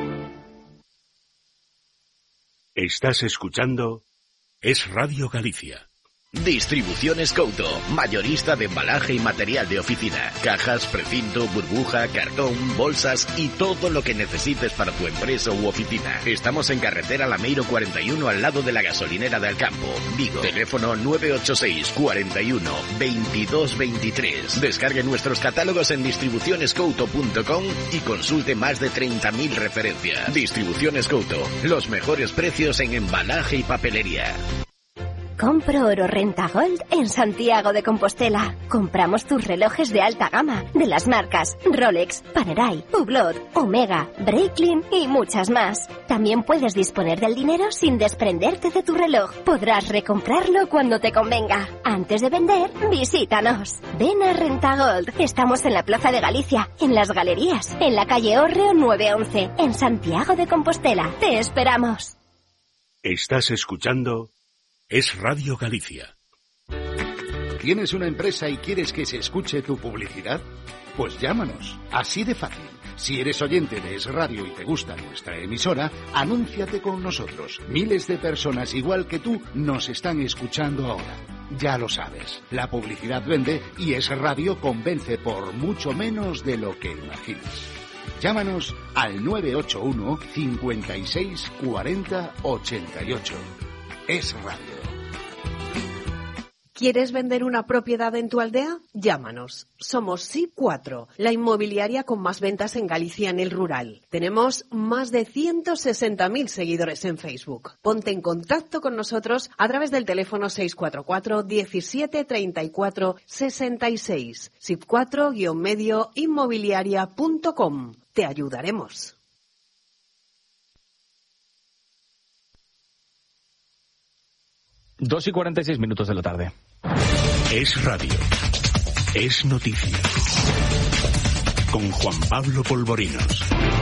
Estás escuchando Es Radio Galicia. Distribuciones Couto, mayorista de embalaje y material de oficina, cajas, precinto, burbuja, cartón, bolsas y todo lo que necesites para tu empresa u oficina. Estamos en carretera Lameiro cuarenta y uno al lado de la gasolinera de Alcampo, Vigo. Teléfono nueve ocho seis, cuarenta y uno, veintidós veintitrés. Descargue nuestros catálogos en distribuciones couto punto com y consulte más de treinta mil referencias. Distribuciones Couto, los mejores precios en embalaje y papelería. Compro oro Renta Gold en Santiago de Compostela. Compramos tus relojes de alta gama, de las marcas Rolex, Panerai, Hublot, Omega, Breitling y muchas más. También puedes disponer del dinero sin desprenderte de tu reloj. Podrás recomprarlo cuando te convenga. Antes de vender, visítanos. Ven a Renta Gold. Estamos en la Plaza de Galicia, en las Galerías, en la calle Hórreo nueve once, en Santiago de Compostela. Te esperamos. Estás escuchando Es Radio Galicia. ¿Tienes una empresa y quieres que se escuche tu publicidad? Pues llámanos, así de fácil. Si eres oyente de Es Radio y te gusta nuestra emisora, anúnciate con nosotros. Miles de personas igual que tú nos están escuchando ahora. Ya lo sabes, la publicidad vende y Es Radio convence por mucho menos de lo que imaginas. Llámanos al nueve ocho uno, cincuenta y seis, cuarenta, ochenta y ocho. Es Radio. ¿Quieres vender una propiedad en tu aldea? Llámanos. Somos S I P cuatro, la inmobiliaria con más ventas en Galicia en el rural. Tenemos más de ciento sesenta mil seguidores en Facebook. Ponte en contacto con nosotros a través del teléfono seis cuatro cuatro, diecisiete, treinta y cuatro, sesenta y seis. S I P cuatro guion medio inmobiliaria punto com. Te ayudaremos. Dos y cuarenta y seis minutos de la tarde. Es radio. Es noticia. Con Juan Pablo Polvorinos.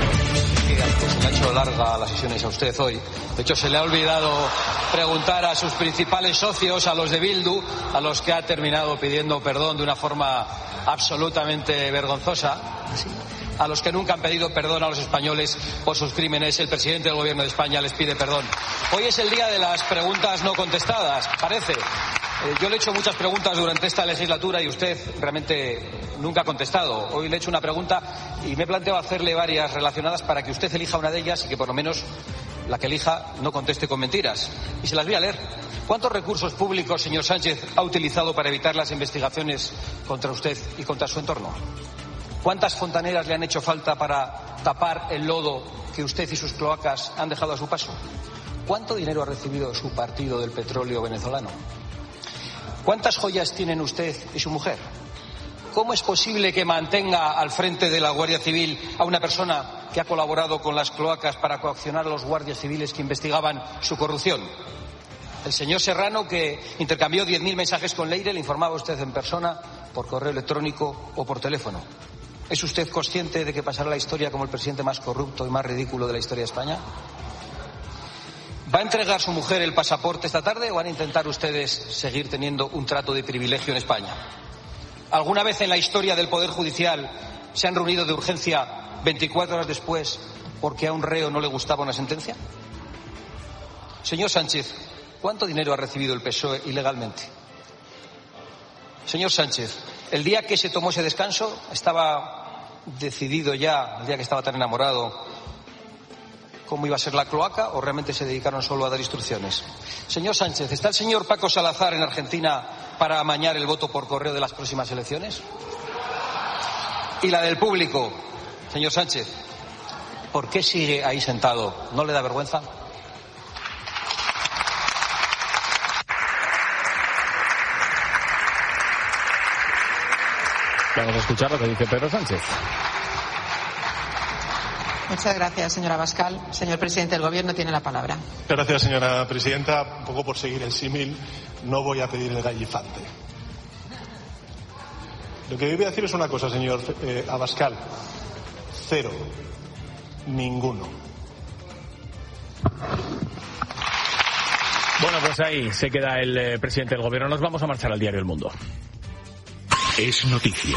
Se le ha hecho larga las sesiones a usted hoy. De hecho, se le ha olvidado preguntar a sus principales socios, a los de Bildu, a los que ha terminado pidiendo perdón de una forma absolutamente vergonzosa, a los que nunca han pedido perdón a los españoles por sus crímenes. El presidente del Gobierno de España les pide perdón. Hoy es el día de las preguntas no contestadas, parece. Eh, yo le he hecho muchas preguntas durante esta legislatura y usted realmente nunca ha contestado. Hoy le he hecho una pregunta y me he planteado hacerle varias relacionadas para que usted elija una de ellas y que por lo menos la que elija no conteste con mentiras. Y se las voy a leer. ¿Cuántos recursos públicos, señor Sánchez, ha utilizado para evitar las investigaciones contra usted y contra su entorno? ¿Cuántas fontaneras le han hecho falta para tapar el lodo que usted y sus cloacas han dejado a su paso? ¿Cuánto dinero ha recibido su partido del petróleo venezolano? ¿Cuántas joyas tienen usted y su mujer? ¿Cómo es posible que mantenga al frente de la Guardia Civil a una persona que ha colaborado con las cloacas para coaccionar a los guardias civiles que investigaban su corrupción? El señor Serrano, que intercambió diez mil mensajes con Leire, le informaba a usted en persona, por correo electrónico o por teléfono. ¿Es usted consciente de que pasará la historia como el presidente más corrupto y más ridículo de la historia de España? ¿Va a entregar su mujer el pasaporte esta tarde o van a intentar ustedes seguir teniendo un trato de privilegio en España? ¿Alguna vez en la historia del Poder Judicial se han reunido de urgencia veinticuatro horas después porque a un reo no le gustaba una sentencia? Señor Sánchez, ¿cuánto dinero ha recibido el P S O E ilegalmente? Señor Sánchez, el día que se tomó ese descanso, ¿estaba decidido ya, el día que estaba tan enamorado, cómo iba a ser la cloaca o realmente se dedicaron solo a dar instrucciones? Señor Sánchez, ¿está el señor Paco Salazar en Argentina para amañar el voto por correo de las próximas elecciones? Y la del público, señor Sánchez, ¿por qué sigue ahí sentado? ¿No le da vergüenza? Vamos a escuchar lo que dice Pedro Sánchez. Muchas gracias, señora Abascal. Señor presidente del Gobierno, tiene la palabra. Gracias, señora presidenta. Un poco por seguir el símil, no voy a pedir el gallifante. Lo que voy a decir es una cosa, señor eh, Abascal. Cero. Ninguno. Bueno, pues ahí se queda el eh, presidente del Gobierno. Nos vamos a marchar al diario El Mundo. Es noticia.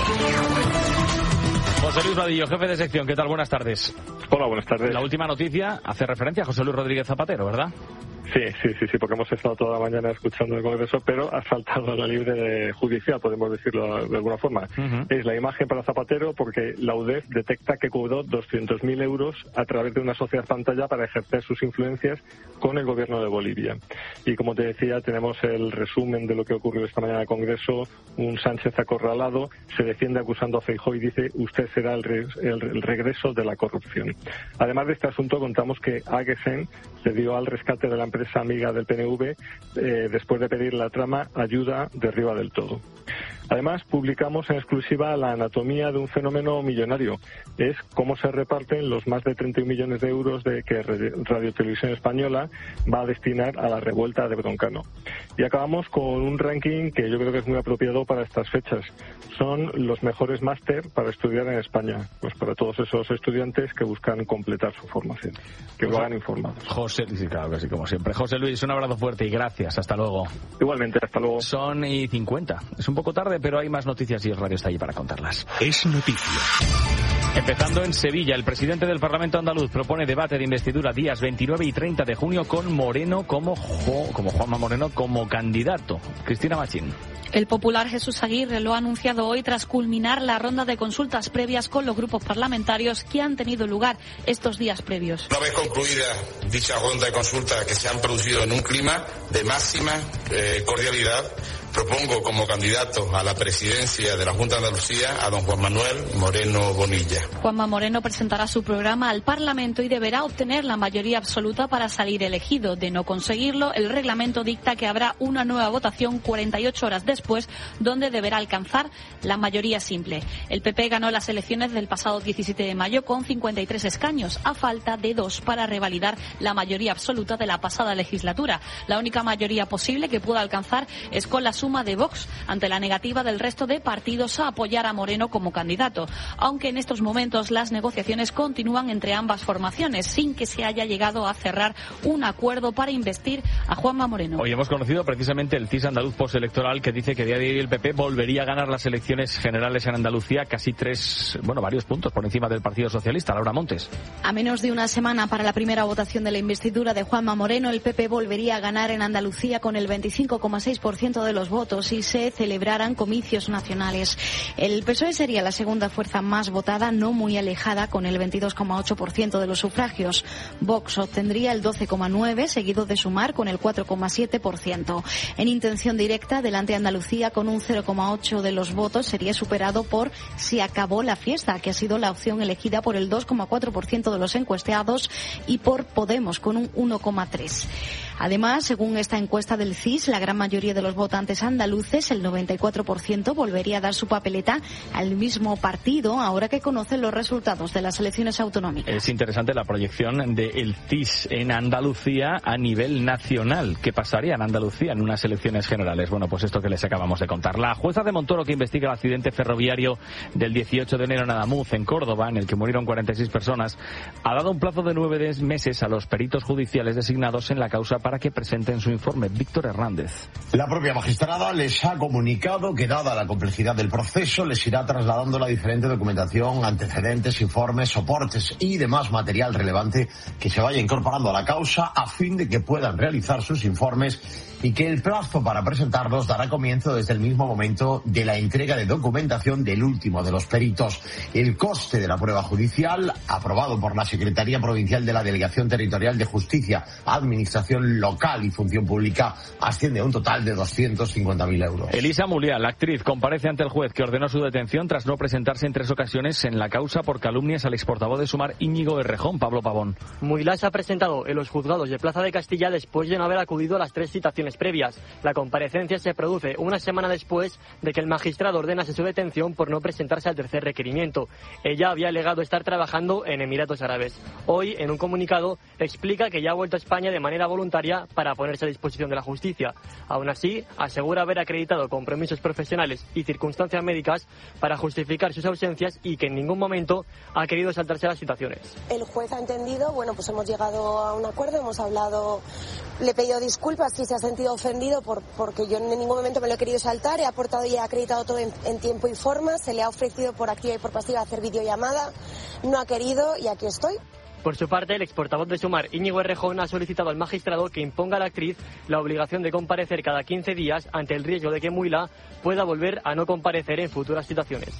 José Luis Vadillo, jefe de sección, ¿qué tal? Buenas tardes. Hola, buenas tardes. La última noticia hace referencia a José Luis Rodríguez Zapatero, ¿verdad? Sí, sí, sí, sí, porque hemos estado toda la mañana escuchando el Congreso, pero ha saltado a la libre judicial, podemos decirlo de alguna forma. Uh-huh. Es la imagen para Zapatero porque la U D E F detecta que cobró doscientos mil euros a través de una sociedad pantalla para ejercer sus influencias con el gobierno de Bolivia. Y como te decía, tenemos el resumen de lo que ocurrió esta mañana en el Congreso. Un Sánchez acorralado se defiende acusando a Feijóo y dice: usted será el, re- el, el regreso de la corrupción. Además de este asunto, contamos que Agesen se dio al rescate de la empresa amiga del P N V eh, después de pedir la trama ayuda de arriba del todo. Además, publicamos en exclusiva la anatomía de un fenómeno millonario. Es cómo se reparten los más de treinta y un millones de euros de que Radio Televisión Española va a destinar a la revuelta de Broncano. Y acabamos con un ranking que yo creo que es muy apropiado para estas fechas. Son los mejores máster para estudiar en España, pues para todos esos estudiantes que buscan completar su formación, que lo hagan informados. José, sí, claro que sí, como siempre. José Luis, un abrazo fuerte y gracias. Hasta luego. Igualmente, hasta luego. Son y cincuenta. Es un poco tarde, pero hay más noticias y el radio está allí para contarlas. Es noticia. Empezando en Sevilla, el presidente del Parlamento andaluz propone debate de investidura días veintinueve y treinta de junio con Moreno como, jo, como Juanma Moreno como candidato. Cristina Machín. El popular Jesús Aguirre lo ha anunciado hoy tras culminar la ronda de consultas previas con los grupos parlamentarios que han tenido lugar estos días previos. Una vez concluida dicha ronda de consultas que se han producido en un clima de máxima eh, cordialidad, propongo como candidato a la presidencia de la Junta de Andalucía a don Juan Manuel Moreno Bonilla. Juanma Moreno presentará su programa al Parlamento y deberá obtener la mayoría absoluta para salir elegido. De no conseguirlo, el reglamento dicta que habrá una nueva votación cuarenta y ocho horas después, donde deberá alcanzar la mayoría simple. El P P ganó las elecciones del pasado diecisiete de mayo con cincuenta y tres escaños, a falta de dos para revalidar la mayoría absoluta de la pasada legislatura. La única mayoría posible que pueda alcanzar es con la suma de Vox ante la negativa del resto de partidos a apoyar a Moreno como candidato, aunque en estos momentos las negociaciones continúan entre ambas formaciones sin que se haya llegado a cerrar un acuerdo para investir a Juanma Moreno. Hoy hemos conocido precisamente el C I S andaluz postelectoral, que dice que a día de hoy el P P volvería a ganar las elecciones generales en Andalucía casi tres, bueno, varios puntos por encima del Partido Socialista. Laura Montes. A menos de una semana para la primera votación de la investidura de Juanma Moreno, el P P volvería a ganar en Andalucía con el veinticinco coma seis por ciento de los votos y se celebraran comicios nacionales. El P S O E sería la segunda fuerza más votada, no muy alejada, con el veintidós coma ocho por ciento de los sufragios. Vox obtendría el doce coma nueve por ciento, seguido de Sumar con el cuatro coma siete por ciento. En intención directa, delante Andalucía con un cero coma ocho por ciento de los votos sería superado por Si acabó la fiesta, que ha sido la opción elegida por el dos coma cuatro por ciento de los encuestados, y por Podemos con un uno coma tres por ciento. Además, según esta encuesta del C I S, la gran mayoría de los votantes andaluces, el noventa y cuatro por ciento, volvería a dar su papeleta al mismo partido ahora que conocen los resultados de las elecciones autonómicas. Es interesante la proyección del C I S en Andalucía a nivel nacional. ¿Qué pasaría en Andalucía en unas elecciones generales? Bueno, pues esto que les acabamos de contar. La jueza de Montoro, que investiga el accidente ferroviario del dieciocho de enero en Adamuz, en Córdoba, en el que murieron cuarenta y seis personas, ha dado un plazo de nueve meses a los peritos judiciales designados en la causa para que presenten su informe. Víctor Hernández. La propia magistrada les ha comunicado que, dada la complejidad del proceso, les irá trasladando la diferente documentación, antecedentes, informes, soportes y demás material relevante que se vaya incorporando a la causa a fin de que puedan realizar sus informes, y que el plazo para presentarlos dará comienzo desde el mismo momento de la entrega de documentación del último de los peritos. El coste de la prueba judicial, aprobado por la Secretaría Provincial de la Delegación Territorial de Justicia, Administración Local y Función Pública, asciende a un total de doscientos cincuenta mil euros. Elisa Muliá, la actriz, comparece ante el juez que ordenó su detención tras no presentarse en tres ocasiones en la causa por calumnias al exportavoz de Sumar, Íñigo Errejón. Pablo Pavón. Muliá se ha presentado en los juzgados de Plaza de Castilla después de no haber acudido a las tres citaciones previas. La comparecencia se produce una semana después de que el magistrado ordenase su detención por no presentarse al tercer requerimiento. Ella había alegado estar trabajando en Emiratos Árabes. Hoy, en un comunicado, explica que ya ha vuelto a España de manera voluntaria para ponerse a disposición de la justicia. Aún así, asegura haber acreditado compromisos profesionales y circunstancias médicas para justificar sus ausencias y que en ningún momento ha querido saltarse las situaciones. El juez ha entendido, bueno, pues hemos llegado a un acuerdo, hemos hablado, le he pedido disculpas si se ha sentido ofendido por, porque yo en ningún momento me lo he querido saltar, he aportado y he acreditado todo en, en tiempo y forma, se le ha ofrecido por activa y por pasiva hacer videollamada, no ha querido y aquí estoy. Por su parte, el exportavoz de Sumar, Íñigo Errejón, ha solicitado al magistrado que imponga a la actriz la obligación de comparecer cada quince días ante el riesgo de que Muilá pueda volver a no comparecer en futuras situaciones.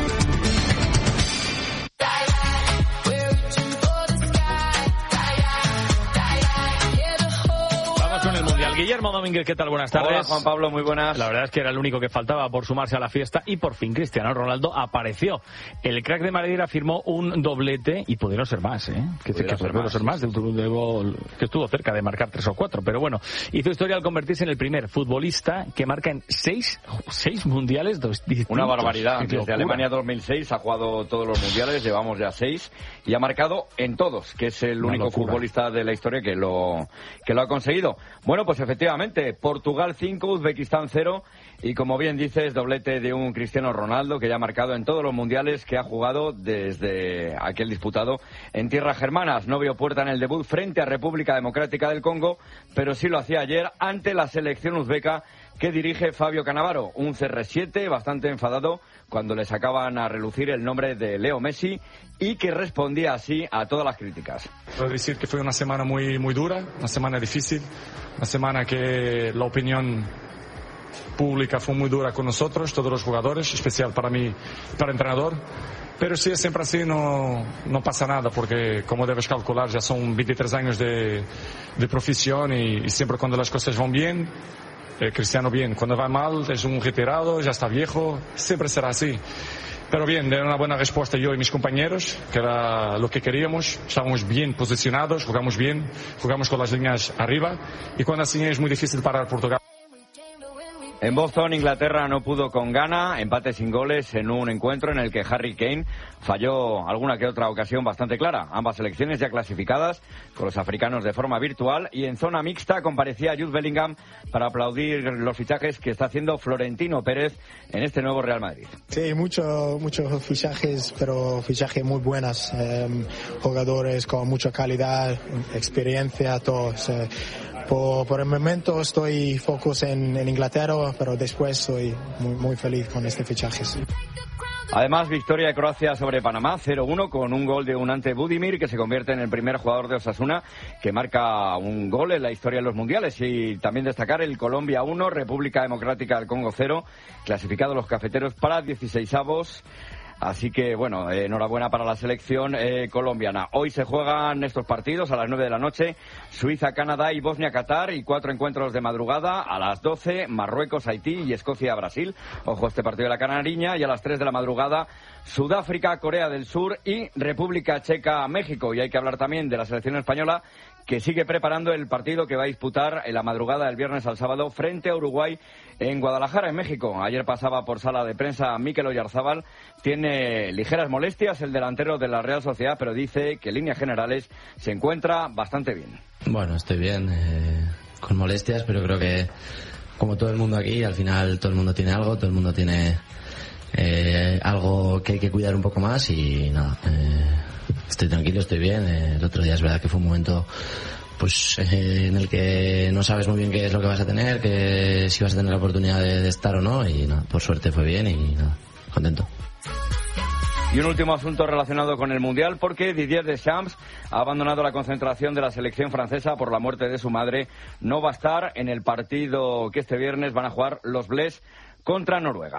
Con el Mundial. Guillermo Domínguez, ¿qué tal? Buenas tardes. Hola, Juan Pablo, muy buenas. La verdad es que era el único que faltaba por sumarse a la fiesta y por fin Cristiano Ronaldo apareció. El crack de Madeira firmó un doblete y pudieron ser más, ¿eh? Que, que pudieron ser más, de, de gol, que estuvo cerca de marcar tres o cuatro, pero bueno, hizo historia al convertirse en el primer futbolista que marca en seis, seis mundiales distintos. Una barbaridad. Desde locura. Alemania dos mil seis ha jugado todos los mundiales, llevamos ya seis y ha marcado en todos, que es el Una único locura. futbolista de la historia que lo que lo ha conseguido. Bueno, pues efectivamente, Portugal cinco, Uzbekistán cero, y como bien dices, doblete de un Cristiano Ronaldo que ya ha marcado en todos los mundiales que ha jugado desde aquel disputado en tierras germanas. No vio puerta en el debut frente a República Democrática del Congo, pero sí lo hacía ayer ante la selección uzbeca que dirige Fabio Cannavaro, un C R siete bastante enfadado cuando le sacaban a relucir el nombre de Leo Messi y que respondía así a todas las críticas. Puedo decir que fue una semana muy, muy dura, una semana difícil, una semana que la opinión pública fue muy dura con nosotros, todos los jugadores, especial para mí, para el entrenador. Pero si es siempre así, no, no pasa nada, porque como debes calcular, ya son veintitrés años de, de profesión y, y siempre cuando las cosas van bien, eh, Cristiano bien, cuando va mal es un retirado, ya está viejo, siempre será así. Pero bien, de una buena respuesta yo y mis compañeros, que era lo que queríamos, estábamos bien posicionados, jugamos bien, jugamos con las líneas arriba, y cuando así es muy difícil parar Portugal. En Boston, Inglaterra no pudo con Ghana, empate sin goles en un encuentro en el que Harry Kane falló alguna que otra ocasión bastante clara. Ambas selecciones ya clasificadas, con los africanos de forma virtual, y en zona mixta comparecía Jude Bellingham para aplaudir los fichajes que está haciendo Florentino Pérez en este nuevo Real Madrid. Sí, muchos muchos fichajes, pero fichajes muy buenos, eh, jugadores con mucha calidad, experiencia, todos. Eh, por, por el momento estoy focus en, en Inglaterra, pero después soy muy, muy feliz con este fichaje. Sí. Además, victoria de Croacia sobre Panamá, cero uno, con un gol de Unante Budimir, que se convierte en el primer jugador de Osasuna que marca un gol en la historia de los mundiales. Y también destacar el Colombia uno, República Democrática del Congo cero, clasificados los cafeteros para dieciseisavos. Así que, bueno, eh, enhorabuena para la selección eh, colombiana. Hoy se juegan estos partidos a las nueve de la noche. Suiza, Canadá y Bosnia-Qatar, y cuatro encuentros de madrugada. A las doce, Marruecos, Haití y Escocia-Brasil. Ojo, este partido de la Canariña. Y a las tres de la madrugada, Sudáfrica, Corea del Sur y República Checa, México. Y hay que hablar también de la selección española, que sigue preparando el partido que va a disputar en la madrugada del viernes al sábado frente a Uruguay en Guadalajara, en México. Ayer pasaba por sala de prensa Mikel Oyarzábal. Tiene ligeras molestias el delantero de la Real Sociedad, pero dice que en líneas generales se encuentra bastante bien. Bueno, estoy bien, eh, con molestias, pero creo que, como todo el mundo aquí, al final todo el mundo tiene algo, todo el mundo tiene eh, algo que hay que cuidar un poco más y nada, eh, estoy tranquilo, estoy bien. Eh, el otro día es verdad que fue un momento pues eh, en el que no sabes muy bien qué es lo que vas a tener, que si vas a tener la oportunidad de, de estar o no, y nada, por suerte fue bien y nada, contento. Y un último asunto relacionado con el Mundial, porque Didier Deschamps ha abandonado la concentración de la selección francesa por la muerte de su madre. No va a estar en el partido que este viernes van a jugar los Bleus contra Noruega.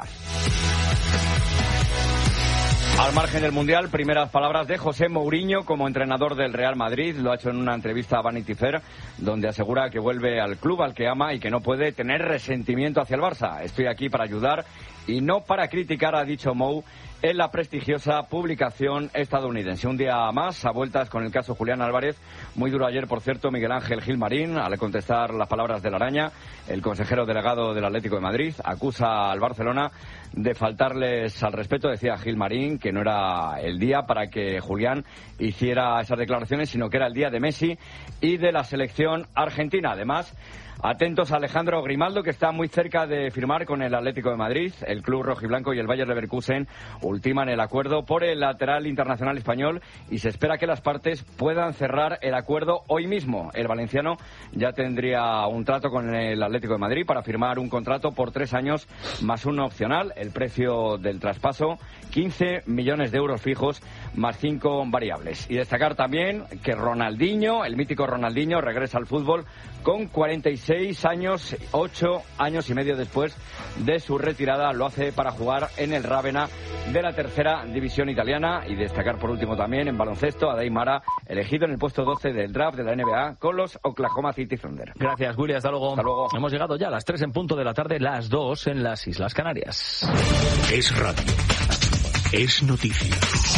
Al margen del Mundial, primeras palabras de José Mourinho como entrenador del Real Madrid. Lo ha hecho en una entrevista a Vanity Fair, donde asegura que vuelve al club al que ama y que no puede tener resentimiento hacia el Barça. Estoy aquí para ayudar y no para criticar, ha dicho Mou en la prestigiosa publicación estadounidense. Un día más, a vueltas con el caso Julián Álvarez. Muy duro ayer, por cierto, Miguel Ángel Gilmarín, al contestar las palabras de la Araña. El consejero delegado del Atlético de Madrid acusa al Barcelona de faltarles al respeto. Decía Gilmarín que no era el día para que Julián hiciera esas declaraciones, sino que era el día de Messi y de la selección argentina. Además, atentos a Alejandro Grimaldo, que está muy cerca de firmar con el Atlético de Madrid. El club rojiblanco y el Bayer Leverkusen ultiman el acuerdo por el lateral internacional español y se espera que las partes puedan cerrar el acuerdo hoy mismo. El valenciano ya tendría un trato con el Atlético de Madrid para firmar un contrato por tres años más uno opcional. El precio del traspaso, quince millones de euros fijos más cinco variables. Y destacar también que Ronaldinho, el mítico Ronaldinho, regresa al fútbol con cuarenta y seis años, ocho años y medio después de su retirada. Lo hace para jugar en el Rávena de la tercera división italiana. Y destacar por último también en baloncesto a Daimara, elegido en el puesto doce del draft de la N B A con los Oklahoma City Thunder. Gracias, Willy, hasta luego. Hasta luego. Hemos llegado ya a las tres en punto de la tarde, las dos en las Islas Canarias. Es radio. Es noticia.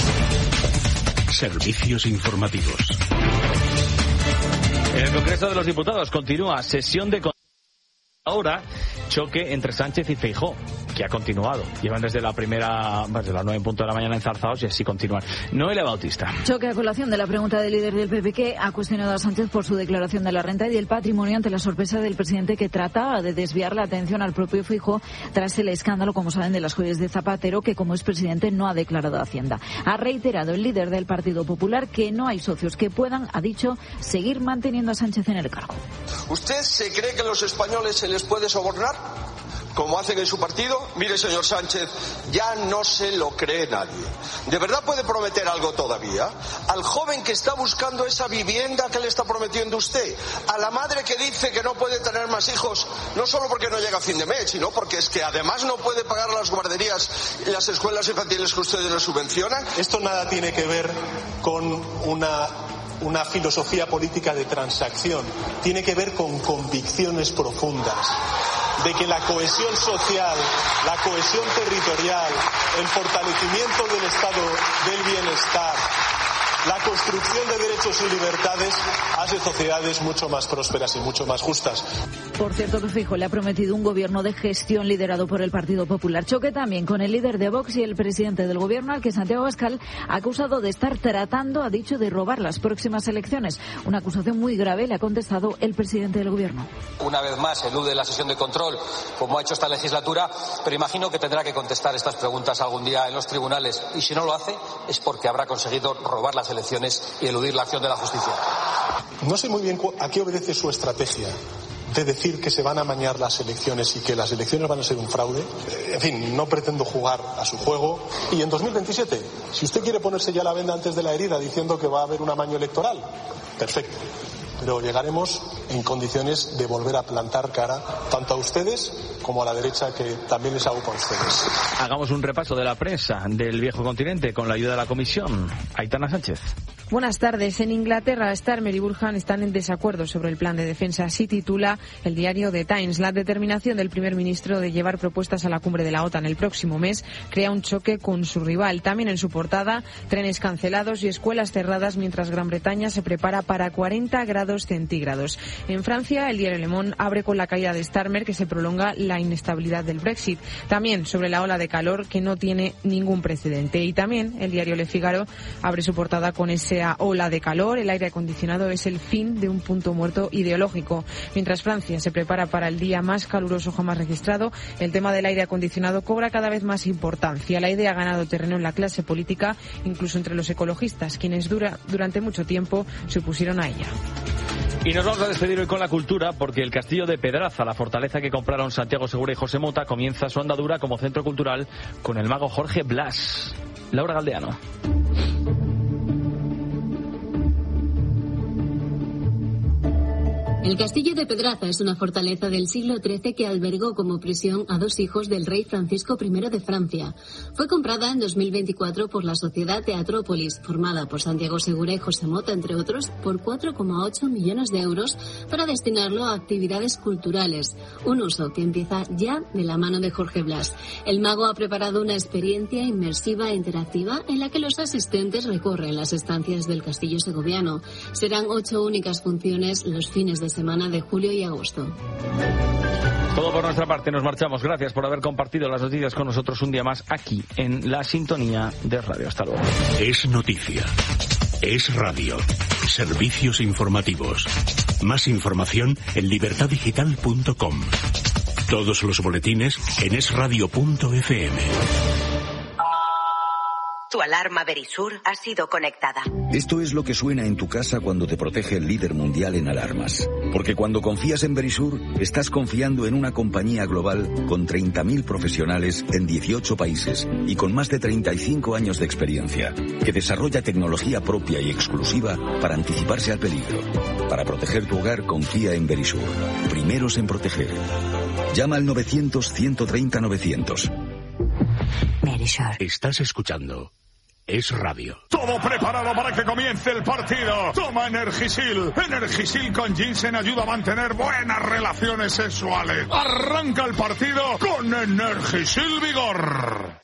Servicios informativos. En el Congreso de los Diputados continúa sesión de... Ahora, choque entre Sánchez y Feijóo, que ha continuado. Llevan desde la primera, desde las nueve en punto de la mañana enzarzados y así continúan. Noelia Bautista. Choque a colación de la pregunta del líder del P P, que ha cuestionado a Sánchez por su declaración de la renta y del patrimonio ante la sorpresa del presidente, que trataba de desviar la atención al propio Feijóo tras el escándalo, como saben, de las joyas de Zapatero, que como expresidente no ha declarado a Hacienda. Ha reiterado el líder del Partido Popular que no hay socios que puedan, ha dicho, seguir manteniendo a Sánchez en el cargo. ¿Usted se cree que los españoles se les puede sobornar, como hacen en su partido? Mire, señor Sánchez, ya no se lo cree nadie. ¿De verdad puede prometer algo todavía? Al joven que está buscando esa vivienda que le está prometiendo usted, a la madre que dice que no puede tener más hijos, no solo porque no llega a fin de mes, sino porque es que además no puede pagar las guarderías y las escuelas infantiles que ustedes le subvencionan. Esto nada tiene que ver con una... una filosofía política de transacción, tiene que ver con convicciones profundas de que la cohesión social, la cohesión territorial, el fortalecimiento del estado del bienestar, la construcción de derechos y libertades hace sociedades mucho más prósperas y mucho más justas. Por cierto, que Feijóo le ha prometido un gobierno de gestión liderado por el Partido Popular. Choque también con el líder de Vox y el presidente del gobierno, al que Santiago Abascal ha acusado de estar tratando, ha dicho, de robar las próximas elecciones. Una acusación muy grave, le ha contestado el presidente del gobierno. Una vez más elude la sesión de control, como ha hecho esta legislatura, pero imagino que tendrá que contestar estas preguntas algún día en los tribunales. Y si no lo hace, es porque habrá conseguido robar las elecciones y eludir la acción de la justicia. No sé muy bien a qué obedece su estrategia de decir que se van a amañar las elecciones y que las elecciones van a ser un fraude. En fin, no pretendo jugar a su juego. Y en dos mil veintisiete, si usted quiere ponerse ya la venda antes de la herida diciendo que va a haber un amaño electoral, perfecto. Pero llegaremos en condiciones de volver a plantar cara tanto a ustedes como a la derecha, que también les agrupa a ustedes. Hagamos un repaso de la prensa del viejo continente con la ayuda de la comisión. Aitana Sánchez. Buenas tardes. En Inglaterra, Starmer y Burhan están en desacuerdo sobre el plan de defensa. Así titula el diario The Times. La determinación del primer ministro de llevar propuestas a la cumbre de la OTAN el próximo mes crea un choque con su rival. También en su portada, trenes cancelados y escuelas cerradas mientras Gran Bretaña se prepara para cuarenta grados centígrados. En Francia, el diario Le Monde abre con la caída de Starmer, que se prolonga la inestabilidad del Brexit. También sobre la ola de calor, que no tiene ningún precedente. Y también el diario Le Figaro abre su portada con esa ola de calor. El aire acondicionado es el fin de un punto muerto ideológico. Mientras Francia se prepara para el día más caluroso jamás registrado, el tema del aire acondicionado cobra cada vez más importancia. La idea ha ganado terreno en la clase política, incluso entre los ecologistas, quienes dura, durante mucho tiempo se opusieron a ella. Y nos vamos a despedir hoy con la cultura, porque el Castillo de Pedraza, la fortaleza que compraron Santiago Segura y José Mota, comienza su andadura como centro cultural con el mago Jorge Blas. Laura Galdeano. El Castillo de Pedraza es una fortaleza del siglo trece que albergó como prisión a dos hijos del rey Francisco primero de Francia. Fue comprada en dos mil veinticuatro por la Sociedad Teatrópolis, formada por Santiago Segura y José Mota, entre otros, por cuatro coma ocho millones de euros para destinarlo a actividades culturales. Un uso que empieza ya de la mano de Jorge Blas. El mago ha preparado una experiencia inmersiva e interactiva en la que los asistentes recorren las estancias del castillo segoviano. Serán ocho únicas funciones los fines de semana de julio y agosto. Todo por nuestra parte, nos marchamos. Gracias por haber compartido las noticias con nosotros un día más aquí en la sintonía de radio. Hasta luego. Es noticia. Es radio. Servicios informativos. Más información en libertad digital punto com. Todos los boletines en es radio punto efe eme. Tu alarma Verisur ha sido conectada. Esto es lo que suena en tu casa cuando te protege el líder mundial en alarmas. Porque cuando confías en Verisur, estás confiando en una compañía global con treinta mil profesionales en dieciocho países y con más de treinta y cinco años de experiencia, que desarrolla tecnología propia y exclusiva para anticiparse al peligro. Para proteger tu hogar, confía en Verisur. Primeros en proteger. Llama al novecientos, ciento treinta, novecientos. Verisur. Estás escuchando Es Radio. Todo preparado para que comience el partido. Toma Energisil. Energisil con ginseng ayuda a mantener buenas relaciones sexuales. Arranca el partido con Energisil Vigor.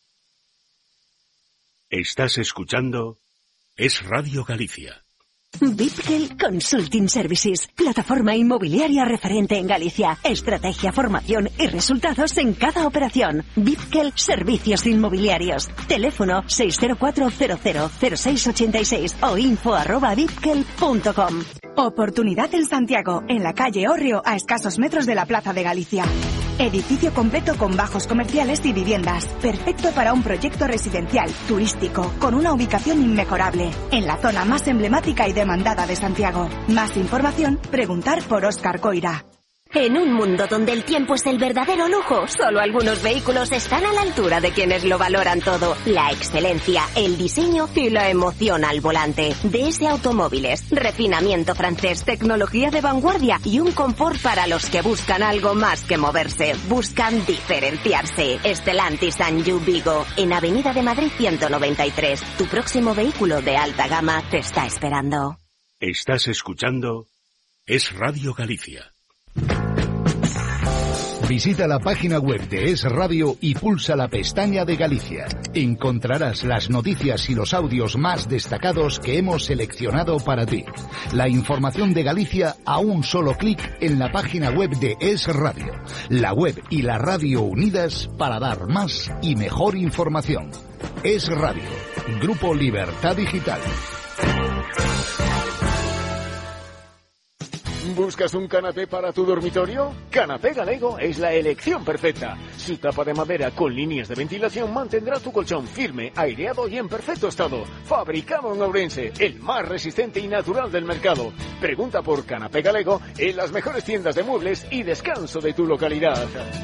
Estás escuchando Es Radio Galicia. Bipkel Consulting Services, plataforma inmobiliaria referente en Galicia. Estrategia, formación y resultados en cada operación. Bipkel Servicios Inmobiliarios. Teléfono seis cero cuatro cero cero cero seis ocho seis o info arroba bipkel punto com. Oportunidad en Santiago, en la calle Orrio, a escasos metros de la Plaza de Galicia. Edificio completo con bajos comerciales y viviendas. Perfecto para un proyecto residencial, turístico, con una ubicación inmejorable. En la zona más emblemática y demandada de Santiago. Más información, preguntar por Óscar Coira. En un mundo donde el tiempo es el verdadero lujo, solo algunos vehículos están a la altura de quienes lo valoran todo. La excelencia, el diseño y la emoción al volante. D S Automóviles, refinamiento francés, tecnología de vanguardia y un confort para los que buscan algo más que moverse. Buscan diferenciarse. Stellantis and You Vigo, en Avenida de Madrid ciento noventa y tres. Tu próximo vehículo de alta gama te está esperando. Estás escuchando Es Radio Galicia. Visita la página web de Es Radio y pulsa la pestaña de Galicia. Encontrarás las noticias y los audios más destacados que hemos seleccionado para ti. La información de Galicia a un solo clic en la página web de Es Radio. La web y la radio unidas para dar más y mejor información. Es Radio, Grupo Libertad Digital. ¿Buscas un canapé para tu dormitorio? Canapé Galego es la elección perfecta. Su tapa de madera con líneas de ventilación mantendrá tu colchón firme, aireado y en perfecto estado. Fabricado en Ourense, el más resistente y natural del mercado. Pregunta por Canapé Galego en las mejores tiendas de muebles y descanso de tu localidad.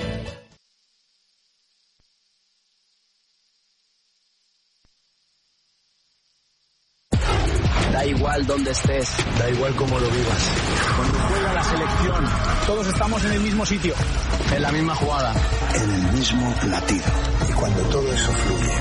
Da igual donde estés, da igual cómo lo vivas. Cuando juega la selección, todos estamos en el mismo sitio, en la misma jugada, en el mismo latido. Y cuando todo eso fluye,